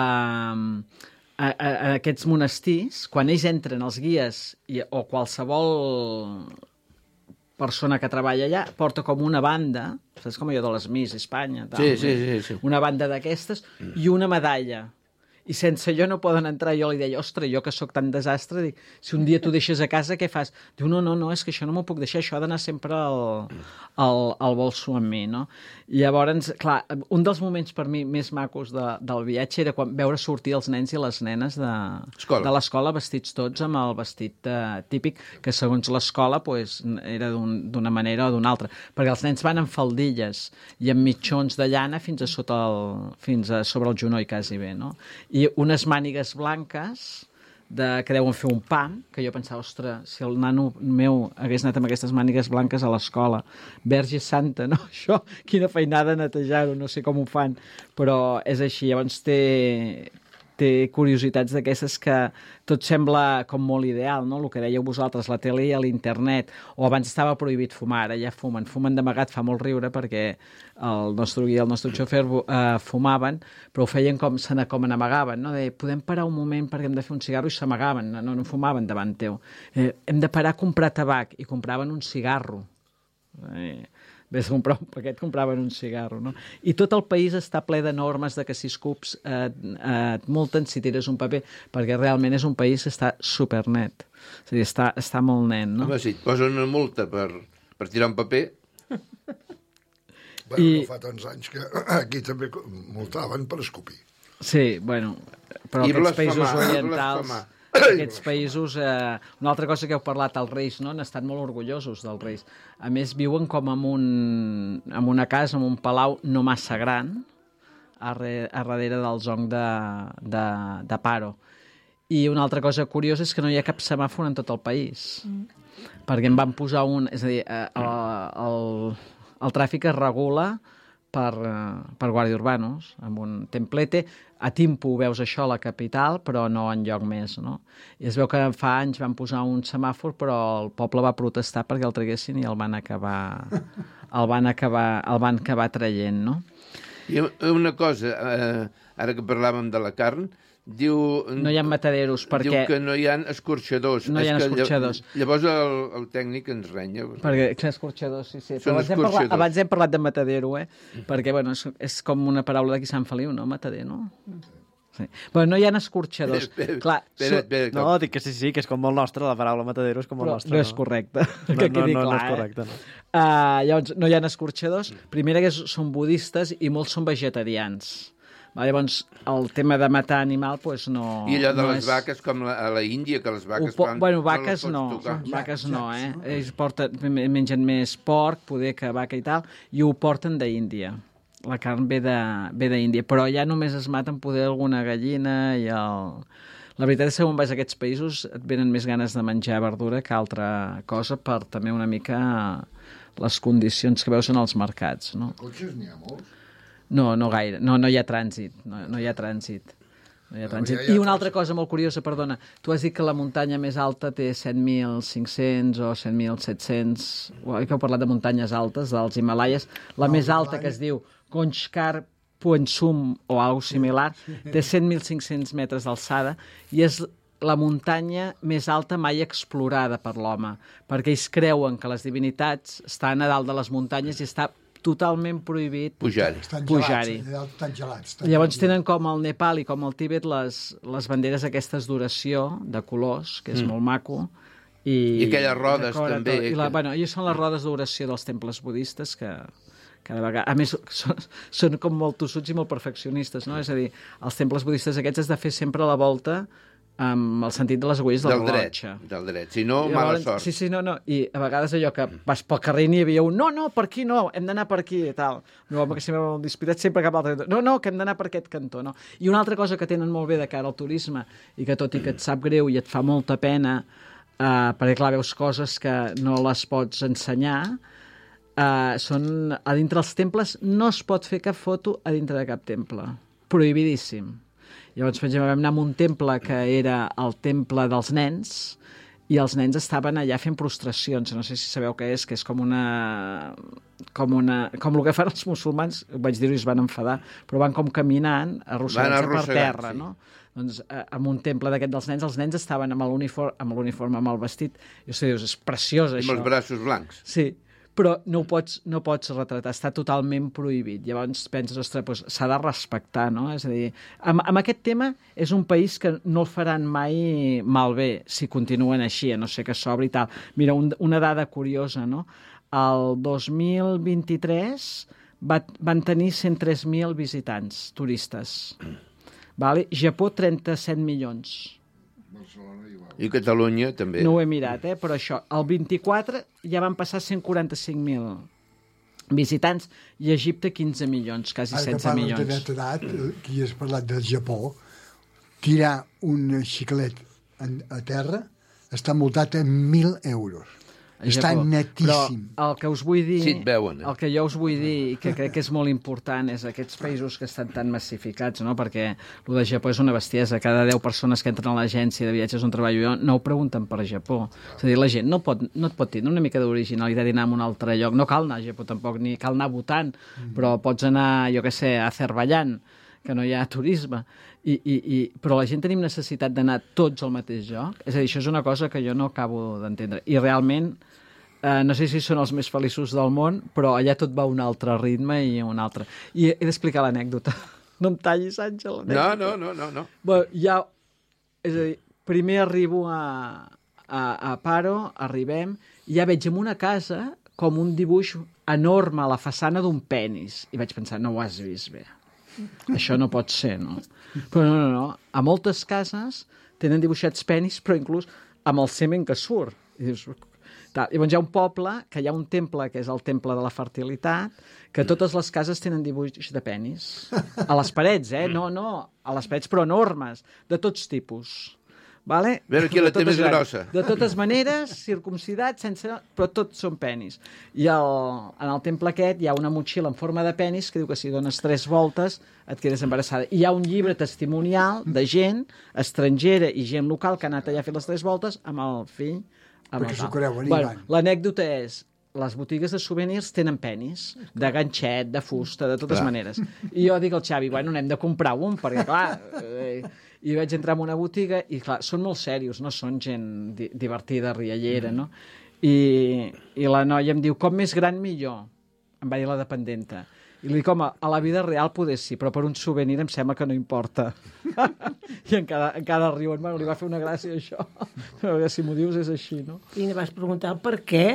S5: aquests monestirs, quan ells entren, els guies o qualsevol persona que treballa allà, porta com una banda, saps com allò de les Miss Espanya?
S3: Sí.
S5: Una banda d'aquestes i una medalla. I sense allò no poden entrar. Jo li deia, ostres, jo que sóc tan desastre, dic, si un dia tu deixes a casa, què fas? Diu, no, és que això no m'ho puc deixar, això ha d'anar sempre al bolso amb mi, no? I llavors, clar, un dels moments per mi més macos del viatge era veure sortir els nens i les nenes de l'escola vestits tots amb el vestit típic, que segons l'escola era d'una manera o d'una altra, perquè els nens van amb faldilles i amb mitjons de llana fins a sobre el genoll quasi bé, no? I unes mànigues blanques que deuen fer un pam, que jo pensava, ostres, si el nano meu hagués anat amb aquestes mànigues blanques a l'escola, Verge Santa, no? Això, quina feinada netejar-ho, no sé com ho fan, però és així. Llavors té curiositats d'aquestes que tot sembla com molt ideal, no? El que dèieu vosaltres, la tele i l'internet, o abans estava prohibit fumar, ara ja fumen d'amagat, fa molt riure perquè el nostre guia i el nostre xofer fumaven, però ho feien com n'amagaven, no? Podem parar un moment perquè hem de fer un cigarro, i s'amagaven, no fumaven davant teu. Hem de parar a comprar tabac, i compraven un cigarro. Ves a comprar un paquet, compraven un cigarro, no? I tot el país està ple de normes de que si escups et multen si tires un paper, perquè realment és un país que està supernet. És a dir, està molt nen, no?
S3: Home, si et posen una multa per tirar un paper...
S4: Bueno, no fa tants anys que aquí també multaven per escopir.
S5: Sí, bueno, però aquests països orientals... Aquests països... Una altra cosa que heu parlat, els reis, no? Han estat molt orgullosos dels reis. A més, viuen com en una casa, en un palau no massa gran, a darrere del zonc de Paro. I una altra cosa curiosa és que no hi ha cap semàfor en tot el país. Perquè en van posar un... És a dir, el tràfic es regula per guàrdia urbanos, amb un templete. A Timpu veus això a la capital, però no enlloc més, no? I es veu que fa anys van posar un semàfor, però el poble va protestar perquè el traguessin i el van acabar traient, no?
S3: I una cosa, ara que parlàvem de la carn, diu...
S5: No hi ha mataderos, perquè...
S3: Diu que no hi ha escorxadors.
S5: No hi ha escorxadors.
S3: Llavors el tècnic ens renya.
S5: Perquè, escorxadors, sí.
S3: Són escorxadors.
S5: Abans hem parlat de matadero, perquè, bueno, és com una paraula d'aquí Sant Feliu, no? Matader, no? Sí. Bueno, no hi ha escorxadors.
S1: Espera. No, dic que sí, que és com molt nostre, la paraula matadero és com molt nostra.
S5: No és correcte, que quedi clar.
S1: No és correcte, no.
S5: Llavors, no hi ha escorxadors. Primera, que són budistes i molts són vegetarians. Llavors, el tema de matar animal, doncs no...
S3: I allò de les vaques, com a la Índia, que les vaques...
S5: Bueno, vaques no. Vaques no, Ells mengen més porc, poder que vaca i tal, i ho porten d'Índia. La carn ve d'Índia. Però ja només es maten poder alguna gallina i el... La veritat és que quan vas a aquests països et venen més ganes de menjar verdura que altra cosa, per també una mica les condicions que veus en els mercats, no?
S4: Cotxes n'hi ha molts?
S5: No gaire. No hi ha trànsit. No hi ha trànsit. I una altra cosa molt curiosa, perdona. Tu has dit que la muntanya més alta té 7.500 o 7.700... Que heu parlat de muntanyes altes, dels Himalaies. La més alta, que es diu Konchkar Puensum o alguna similar, té 7.500 metres d'alçada i és la muntanya més alta mai explorada per l'home, perquè ells creuen que les divinitats estan a dalt de les muntanyes i està totalment prohibit pujar-hi.
S8: Estan gelats.
S5: Llavors tenen com el Nepal i com el Tíbet les banderes aquestes d'oració de colors, que és molt maco.
S3: I aquelles rodes també.
S5: I són les rodes d'oració dels temples budistes que cada vegada... A més, són com molt tossuts i molt perfeccionistes, no? És a dir, els temples budistes aquests has de fer sempre la volta amb el sentit de les agulles del rellotge.
S3: Del dret, si no, mala sort.
S5: Sí, no. I a vegades allò que vas pel carrer i n'hi havia un, no, per aquí no, hem d'anar per aquí i tal. El meu home que sempre m'ha disputat sempre cap altre cantó. No, que hem d'anar per aquest cantó, no. I una altra cosa que tenen molt bé de cara al turisme i que tot i que et sap greu i et fa molta pena, perquè clar, veus coses que no les pots ensenyar, són a dintre els temples no es pot fer cap foto a dintre de cap temple. Prohibidíssim. Llavors, per exemple, vam anar a un temple que era el temple dels nens i els nens estaven allà fent prostracions. No sé si sabeu què és, que és com el que fan els musulmans, vaig dir-ho i es van enfadar, però van com caminant, arrossegant-se per terra, sí. No? Doncs en un temple d'aquest dels nens, els nens estaven amb l'uniforme, amb el vestit, i o sigui, dius, és preciós, això.
S3: Amb els braços blancs.
S5: Sí, però no ho pots retratar, està totalment prohibit. Llavors penses, ostres, doncs s'ha de respectar, no? És a dir, amb aquest tema és un país que no el faran mai malbé, si continuen així, a no ser que s'obri i tal. Mira, una dada curiosa, no? El 2023 van tenir 103.000 visitants, turistes. Vale? Japó, 37 milions.
S3: I Catalunya també.
S5: No ho he mirat, però això. El 24 ja van passar 145.000 visitants i Egipte 15 milions, quasi 16 milions.
S8: Ara que parles de netedat, qui has parlat del Japó, tirar un xiclet a terra està multat a 1.000 euros. Està netíssim.
S5: Però el que us vull dir...
S3: Sí, et veuen,
S5: El que jo us vull dir, i que crec que és molt important, és aquests països que estan tan massificats, no? Perquè el de Japó és una bestiesa. Cada 10 persones que entren a l'agència de viatges on treballo jo no ho pregunten per Japó. És a dir, la gent no et pot tenir una mica d'originalitat i anar a un altre lloc. No cal anar a Japó tampoc, ni cal anar a Bhutan, però pots anar, jo què sé, a Azerbaiyán, que no hi ha turisme. Però la gent tenim necessitat d'anar tots al mateix lloc. És a dir, això és una cosa que jo no acabo d'entendre. I realment, no sé si són els més feliços del món, però allà tot va a un altre ritme i a un altre. I he d'explicar l'anècdota. No em tallis, Àngel, l'anècdota.
S3: No.
S5: Bé, és a dir, primer arribo a Paro, arribem, i ja veig en una casa com un dibuix enorme a la façana d'un penis. I vaig pensar, no ho has vist bé. Això no pot ser, no? Però no. A moltes cases tenen dibuixats penis, però inclús amb el semen que surt. I dius, llavors hi ha un poble, que hi ha un temple, que és el temple de la fertilitat, que totes les cases tenen dibuix de penis. A les parets, No, a les parets, però enormes, de tots tipus. Vale?
S3: A veure qui la té més grossa.
S5: De totes maneres, circumcidats, però tots són penis. I en el temple aquest hi ha una motxilla en forma de penis que diu que si dones 3 voltes et quedes embarassada. I hi ha un llibre testimonial de gent estrangera i gent local que ha anat allà a fer les 3 voltes amb el fill.
S8: Perquè s'ho creuen, Ivan.
S5: L'anècdota és, les botigues de souvenirs tenen penis, de ganxet, de fusta, de totes maneres. I jo dic al Xavi, anem de comprar un, perquè clar... I vaig entrar en una botiga i, clar, són molt serios, no són gent divertida, riallera, no? I la noia em diu, com més gran, millor. Em va dir la dependenta. I li dic, home, a la vida real poder sí, però per un souvenir em sembla que no importa. I encara riuen. Bueno, li va fer una gràcia, això. Perquè si m'ho dius és així, no?
S2: I vas preguntar per què?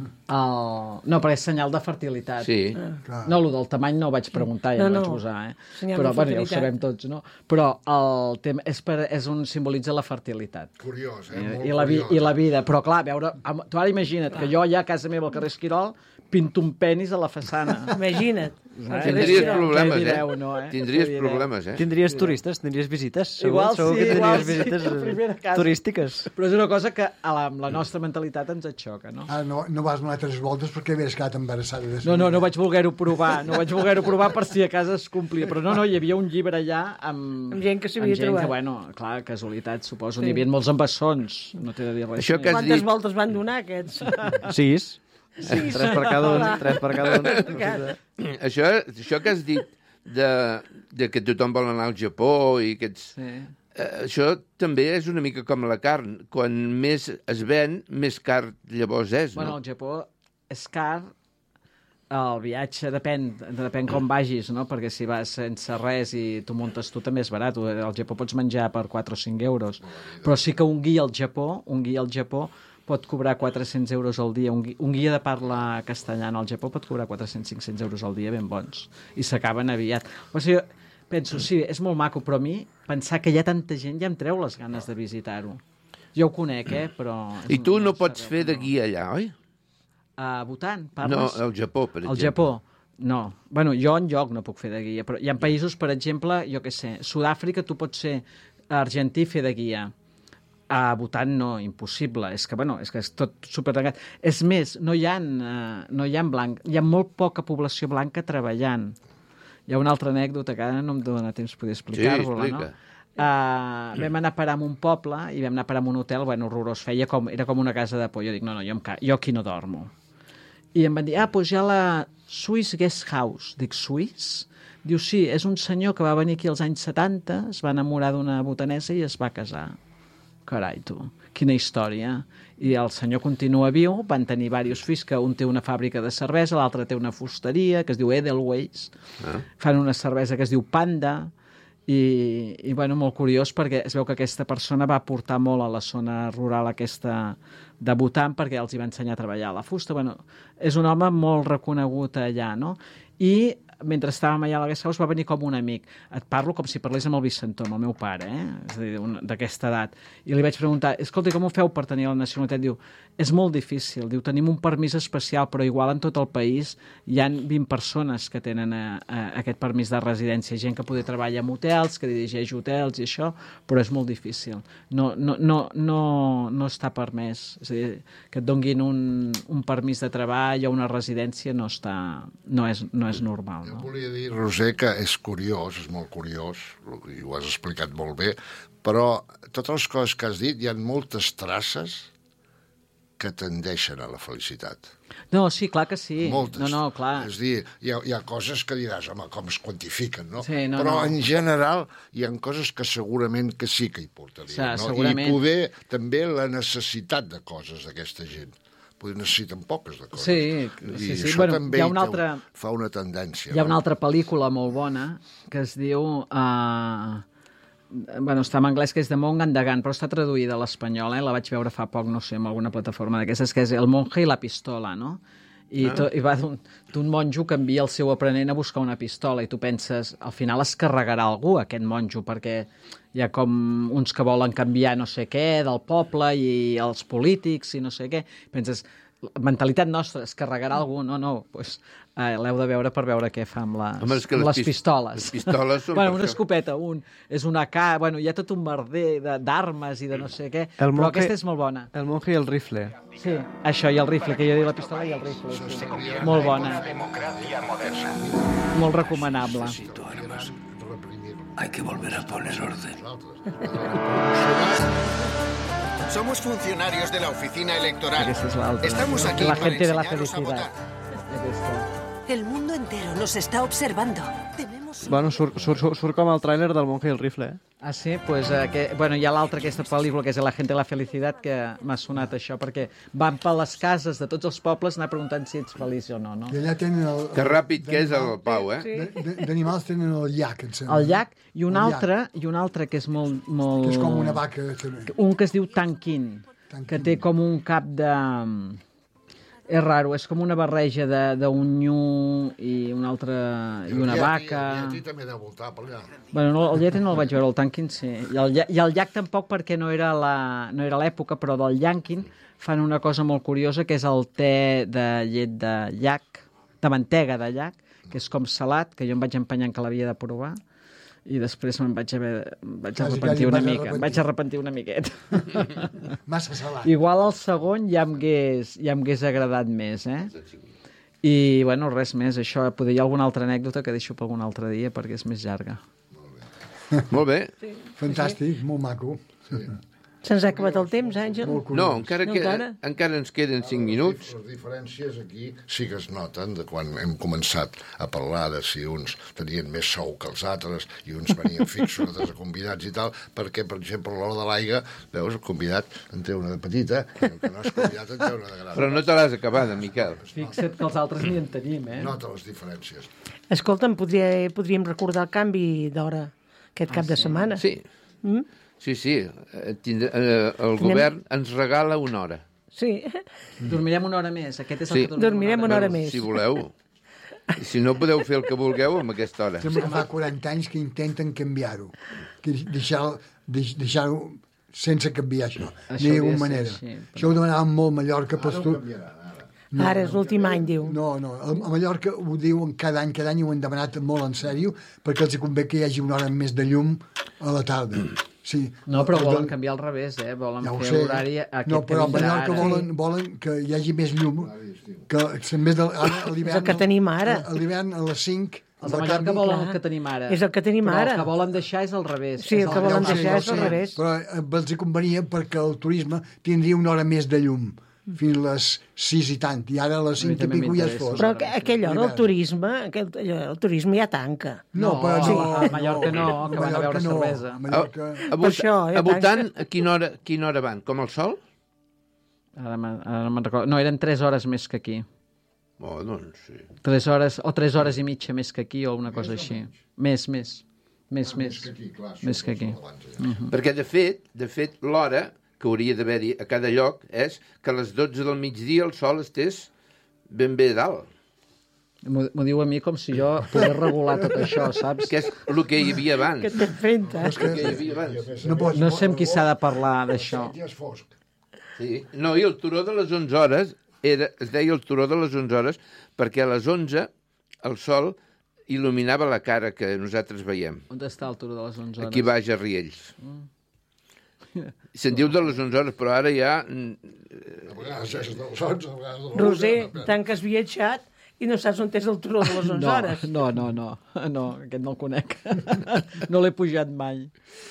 S5: No, perquè és senyal de fertilitat.
S3: Sí.
S5: No, el del tamany no ho vaig preguntar, ja no vaig usar, Però, ja ho sabem tots, no? Però el tema és on simbolitza la fertilitat.
S4: Curiós,
S5: I la vida. Però, clar, veure... Tu ara imagina't que jo allà a casa meva al carrer Esquirol pinto un penis a la façana.
S2: Imagina't.
S3: Tindries problemes, Tindries problemes,
S1: Tindries turistes, tindries visites.
S5: Igual
S1: segur que tindries visites turístiques.
S5: Però és una cosa que amb la nostra mentalitat ens et xoca, no?
S8: No vas donar 3 voltes perquè havies quedat embarassada de
S5: seguida. No vaig voler-ho provar. No vaig voler-ho provar per si a casa es complia. Però no, hi havia un llibre allà amb
S2: gent que s'havia trobat.
S5: Que, bueno, clar, casualitat, suposo. N'hi havia molts embassons. No t'he de dir res.
S2: Quantes voltes van donar, aquests?
S1: 6. 3 per cada un.
S3: Això que has dit de que tothom vol anar al Japó i aquests... Això també és una mica com la carn. Quan més es ven, més car llavors és, no?
S5: Bueno, al Japó és car, el viatge depèn com vagis, no? Perquè si vas sense res i t'ho muntes tu també és barat. Al Japó pots menjar per 4 o 5 euros. Però sí que un guia al Japó pot cobrar 400 euros al dia. Un guia de parla castellana al Japó pot cobrar 400-500 euros al dia ben bons. I s'acaben aviat. O sigui, penso, sí, és molt maco, però a mi pensar que hi ha tanta gent ja em treu les ganes de visitar-ho. Jo ho conec, però...
S3: I tu no pots fer de guia allà, oi?
S5: A Bhutan, parles?
S3: No, al Japó, per exemple.
S5: Al Japó, no. Bueno, jo enlloc no puc fer de guia, però hi ha països, per exemple, jo què sé, Sud-àfrica tu pots ser argentí i fer de guia. A Bhutan no, impossible. És que és tot superregat. És més, no hi ha blanc, hi ha molt poca població blanca treballant. Hi ha una altra anècdota que ara no em dóna temps poder explicar-vos-la, no? Vam anar a parar en un poble i vam anar a parar en un hotel, horrorós, era com una casa de por. Jo dic, no, jo aquí no dormo. I em van dir, doncs hi ha la Swiss Guest House. Dic, Swiss? Diu, sí, és un senyor que va venir aquí als anys 70, es va enamorar d'una bhutanesa i es va casar. Carai, tu, quina història. I el senyor continua viu, van tenir diversos fills, que un té una fàbrica de cervesa, l'altre té una fusteria, que es diu Edelweiss, fan una cervesa que es diu Panda, i molt curiós, perquè es veu que aquesta persona va aportar molt a la zona rural aquesta de Bhutan, perquè els hi va ensenyar a treballar a la fusta. És un home molt reconegut allà, no? I mentre estàvem allà a la Guest House, va venir com un amic. Et parlo com si parlés amb el Vicentó, amb el meu pare, és a dir, d'aquesta edat. I li vaig preguntar, escolta, com ho feu per tenir la nacionalitat? Diu, és molt difícil. Diu, tenim un permís especial, però igual en tot el país hi ha 20 persones que tenen aquest permís de residència. Gent que poder treballar en hotels, que dirigeix hotels i això, però és molt difícil. No està permès. És a dir, que et donguin un permís de treball o una residència no és normal.
S4: Jo volia dir, Roser, que és curiós, és molt curiós, i ho has explicat molt bé, però totes les coses que has dit hi ha moltes traces que tendeixen a la felicitat.
S5: No, sí, clar que sí.
S4: Moltes.
S5: No, clar.
S4: És a dir, hi ha coses que diràs, home, com es quantifiquen, no?
S5: Sí,
S4: però en general hi ha coses que segurament que sí que hi portarien, no?
S5: Segurament.
S4: I poder també la necessitat de coses d'aquesta gent. Poder necessiten poques de coses.
S5: Sí.
S4: I això també fa una tendència.
S5: Hi ha una altra pel·lícula molt bona que es diu... està en anglès, que és The Monk and the Gun, però està traduïda a l'espanyol, la vaig veure fa poc, no sé, en alguna plataforma d'aquestes, que és El monje i la pistola, no? I va d'un monjo que envia el seu aprenent a buscar una pistola i tu penses, al final es carregarà algú, aquest monjo, perquè hi ha com uns que volen canviar no sé què del poble i els polítics i no sé què. Penses, mentalitat nostra, es carregarà algú? No, doncs l'heu de veure per veure què fa amb les pistoles.
S3: Les pistoles són...
S5: Una escopeta, és una AK, hi ha tot un merder d'armes i de no sé què, però aquesta és molt bona.
S1: El monje i el rifle.
S5: Sí, això, i el rifle, que jo dic la pistola i el rifle. Sí. Molt bona. Molt recomanable.
S9: Hay que volver a poner orden.
S10: Somos funcionarios de la oficina electoral. Estamos aquí
S5: la
S10: para
S5: gente de la
S10: enseñaros a votar.
S11: El mundo entero nos está observando.
S1: Bueno, surt com el tràiler del monje i el rifle,
S5: Ah, sí? Pues, hi ha l'altra, aquesta pel·lícula, que és La gente de la felicidad, que m'ha sonat això, perquè van per les cases de tots els pobles anar preguntant si ets feliç o no.
S8: I allà tenen
S3: que ràpid que és el Pau,
S8: D'animals tenen el llac, em sembla.
S5: El llac, i un altre que és molt...
S8: Que és com una vaca.
S5: Un que es diu Tanquín, que té com un cap de... És raro, és com una barreja d'un nyu i un altre... i una vaca...
S4: El Yeti també deu voltar per allà.
S5: El Yeti no el vaig veure, el Tanquín sí. I el llac tampoc, perquè no era l'època, però del Yankin fan una cosa molt curiosa, que és el te de llet de llac, de mantega de llac, que és com salat, que jo em vaig empenyant que l'havia de provar, i després em vaig arrepentir una mica. Em vaig arrepentir una miqueta.
S8: Massa salat.
S5: Igual el segon ja em hagués agradat més, I, res més. Això, hi ha alguna altra anècdota que deixo per algun altre dia, perquè és més llarga.
S3: Molt bé.
S8: Sí. Fantàstic, molt maco. Sí.
S2: Se'ns ha acabat el temps, Àngel?
S3: No, encara ens queden 5 minuts.
S4: Les diferències aquí sí que es noten de quan hem començat a parlar de si uns tenien més sou que els altres i uns venien fixos de convidats i tal, perquè, per exemple, a l'hora de l'aigua, veus, el convidat en té una de petita i el que no és convidat en té una de gran.
S3: Però no te l'has acabada, Miquel.
S5: Fixa't que els altres ni en tenim,
S4: Nota les diferències.
S2: Escolta'm, podríem recordar el canvi d'hora aquest cap de setmana.
S3: Sí. Sí, el govern ens regala una hora.
S2: Sí.
S5: Dormirem una hora més. Aquest és el que
S2: dormirem una hora més.
S3: Si voleu. I si no, podeu fer el que vulgueu amb aquesta hora.
S8: Sembla que fa 40 anys que intenten canviar-ho. Deixar-ho sense canviar això. De ninguna manera. Això ho demanaven molt a Mallorca.
S2: Ara és l'últim any, diu.
S8: No, a Mallorca ho diuen cada any i ho han demanat molt en sèrio, perquè els convé que hi hagi una hora més de llum a la tarda. Sí.
S5: No, però volen canviar al revés, volen fer l'horari...
S8: No, però a Mallorca volen que hi hagi més llum, que en vez de l'hivern...
S2: És el que tenim ara.
S8: A l'hivern a les 5...
S5: Els de Mallorca volen el que tenim ara.
S2: És el que tenim ara.
S5: Però el que volen deixar és al revés.
S2: Sí, el que volen deixar és al revés.
S8: Però els convenia perquè el turisme tindria una hora més de llum, fins a les 6 i tant, i ara a les 5 i pico ja és fos.
S2: Però aquella hora el turisme ja tanca.
S5: No, a Mallorca no, que van a veure cervesa.
S3: A votant, a quina hora van? Com el sol?
S5: Ara me'n recordo. No, eren 3 hores més que aquí.
S3: Doncs sí.
S5: 3 hores, o 3 hores i mitja més que aquí, o una cosa així. Més. Més que aquí.
S3: Perquè, de fet, l'hora que hauria d'haver-hi a cada lloc és que a les 12 del migdia el sol estés ben bé dalt.
S5: M'ho diu a mi com si jo pogués regular tot això, saps?
S3: Que és el que hi havia abans.
S2: Que t'enfrenta.
S3: El que hi havia abans.
S5: No sé amb qui s'ha de parlar d'això.
S4: Ja és fosc.
S3: Sí. No, i el turó de les 11 hores es deia el turó de les 11 hores perquè a les 11 el sol il·luminava la cara que nosaltres veiem.
S5: On està el turó de les 11 hores?
S3: Aquí baix a Riells. Se'n diu de les 11 hores, però ara ja...
S4: A vegades és de les 11, a vegades de les 11.
S2: Roser, tant que has viatjat i no saps on és el turó de les 11 hores.
S5: No, aquest no el conec. No l'he pujat mai.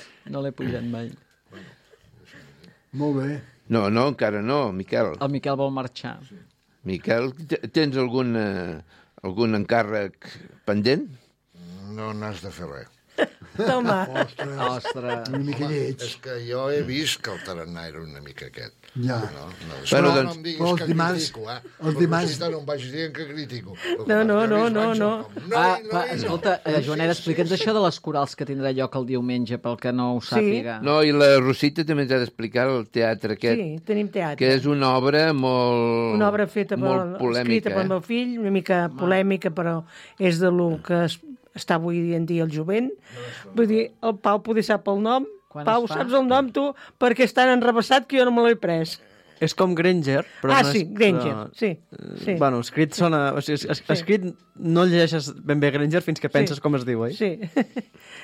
S8: Molt bé.
S3: No, encara no, Miquel.
S5: El Miquel vol marxar.
S3: Miquel, tens algun encàrrec pendent?
S4: No n'has de fer res.
S2: Toma.
S5: Ostres.
S8: Una mica lleig.
S4: És que jo he vist que el tarannà era una mica aquest.
S8: Ja.
S4: No
S3: Bueno,
S4: em diguis que critico, eh?
S8: Els dimarts...
S4: No em vagis dient que critico.
S2: No.
S5: Escolta, Joaneta, explica'ns això de les corals que tindrà lloc el diumenge, pel que no ho sàpiga.
S3: No, i la Rosita també ens ha d'explicar el teatre aquest.
S2: Sí, tenim teatre.
S3: Que és una obra molt...
S2: Una obra feta escrita pel meu fill, una mica polèmica, però és de lo que està avui en dia el jovent. Vull dir, el Pau poder sap el nom. Pau, saps el nom, tu? Perquè és tan enrebaçat que jo no me l'he pres.
S1: És com Granger. Però
S2: sí, Granger, sí.
S1: Bueno, escrit sona... O sigui, escrit no llegeixes ben bé Granger fins que penses com es diu, oi?
S2: Sí.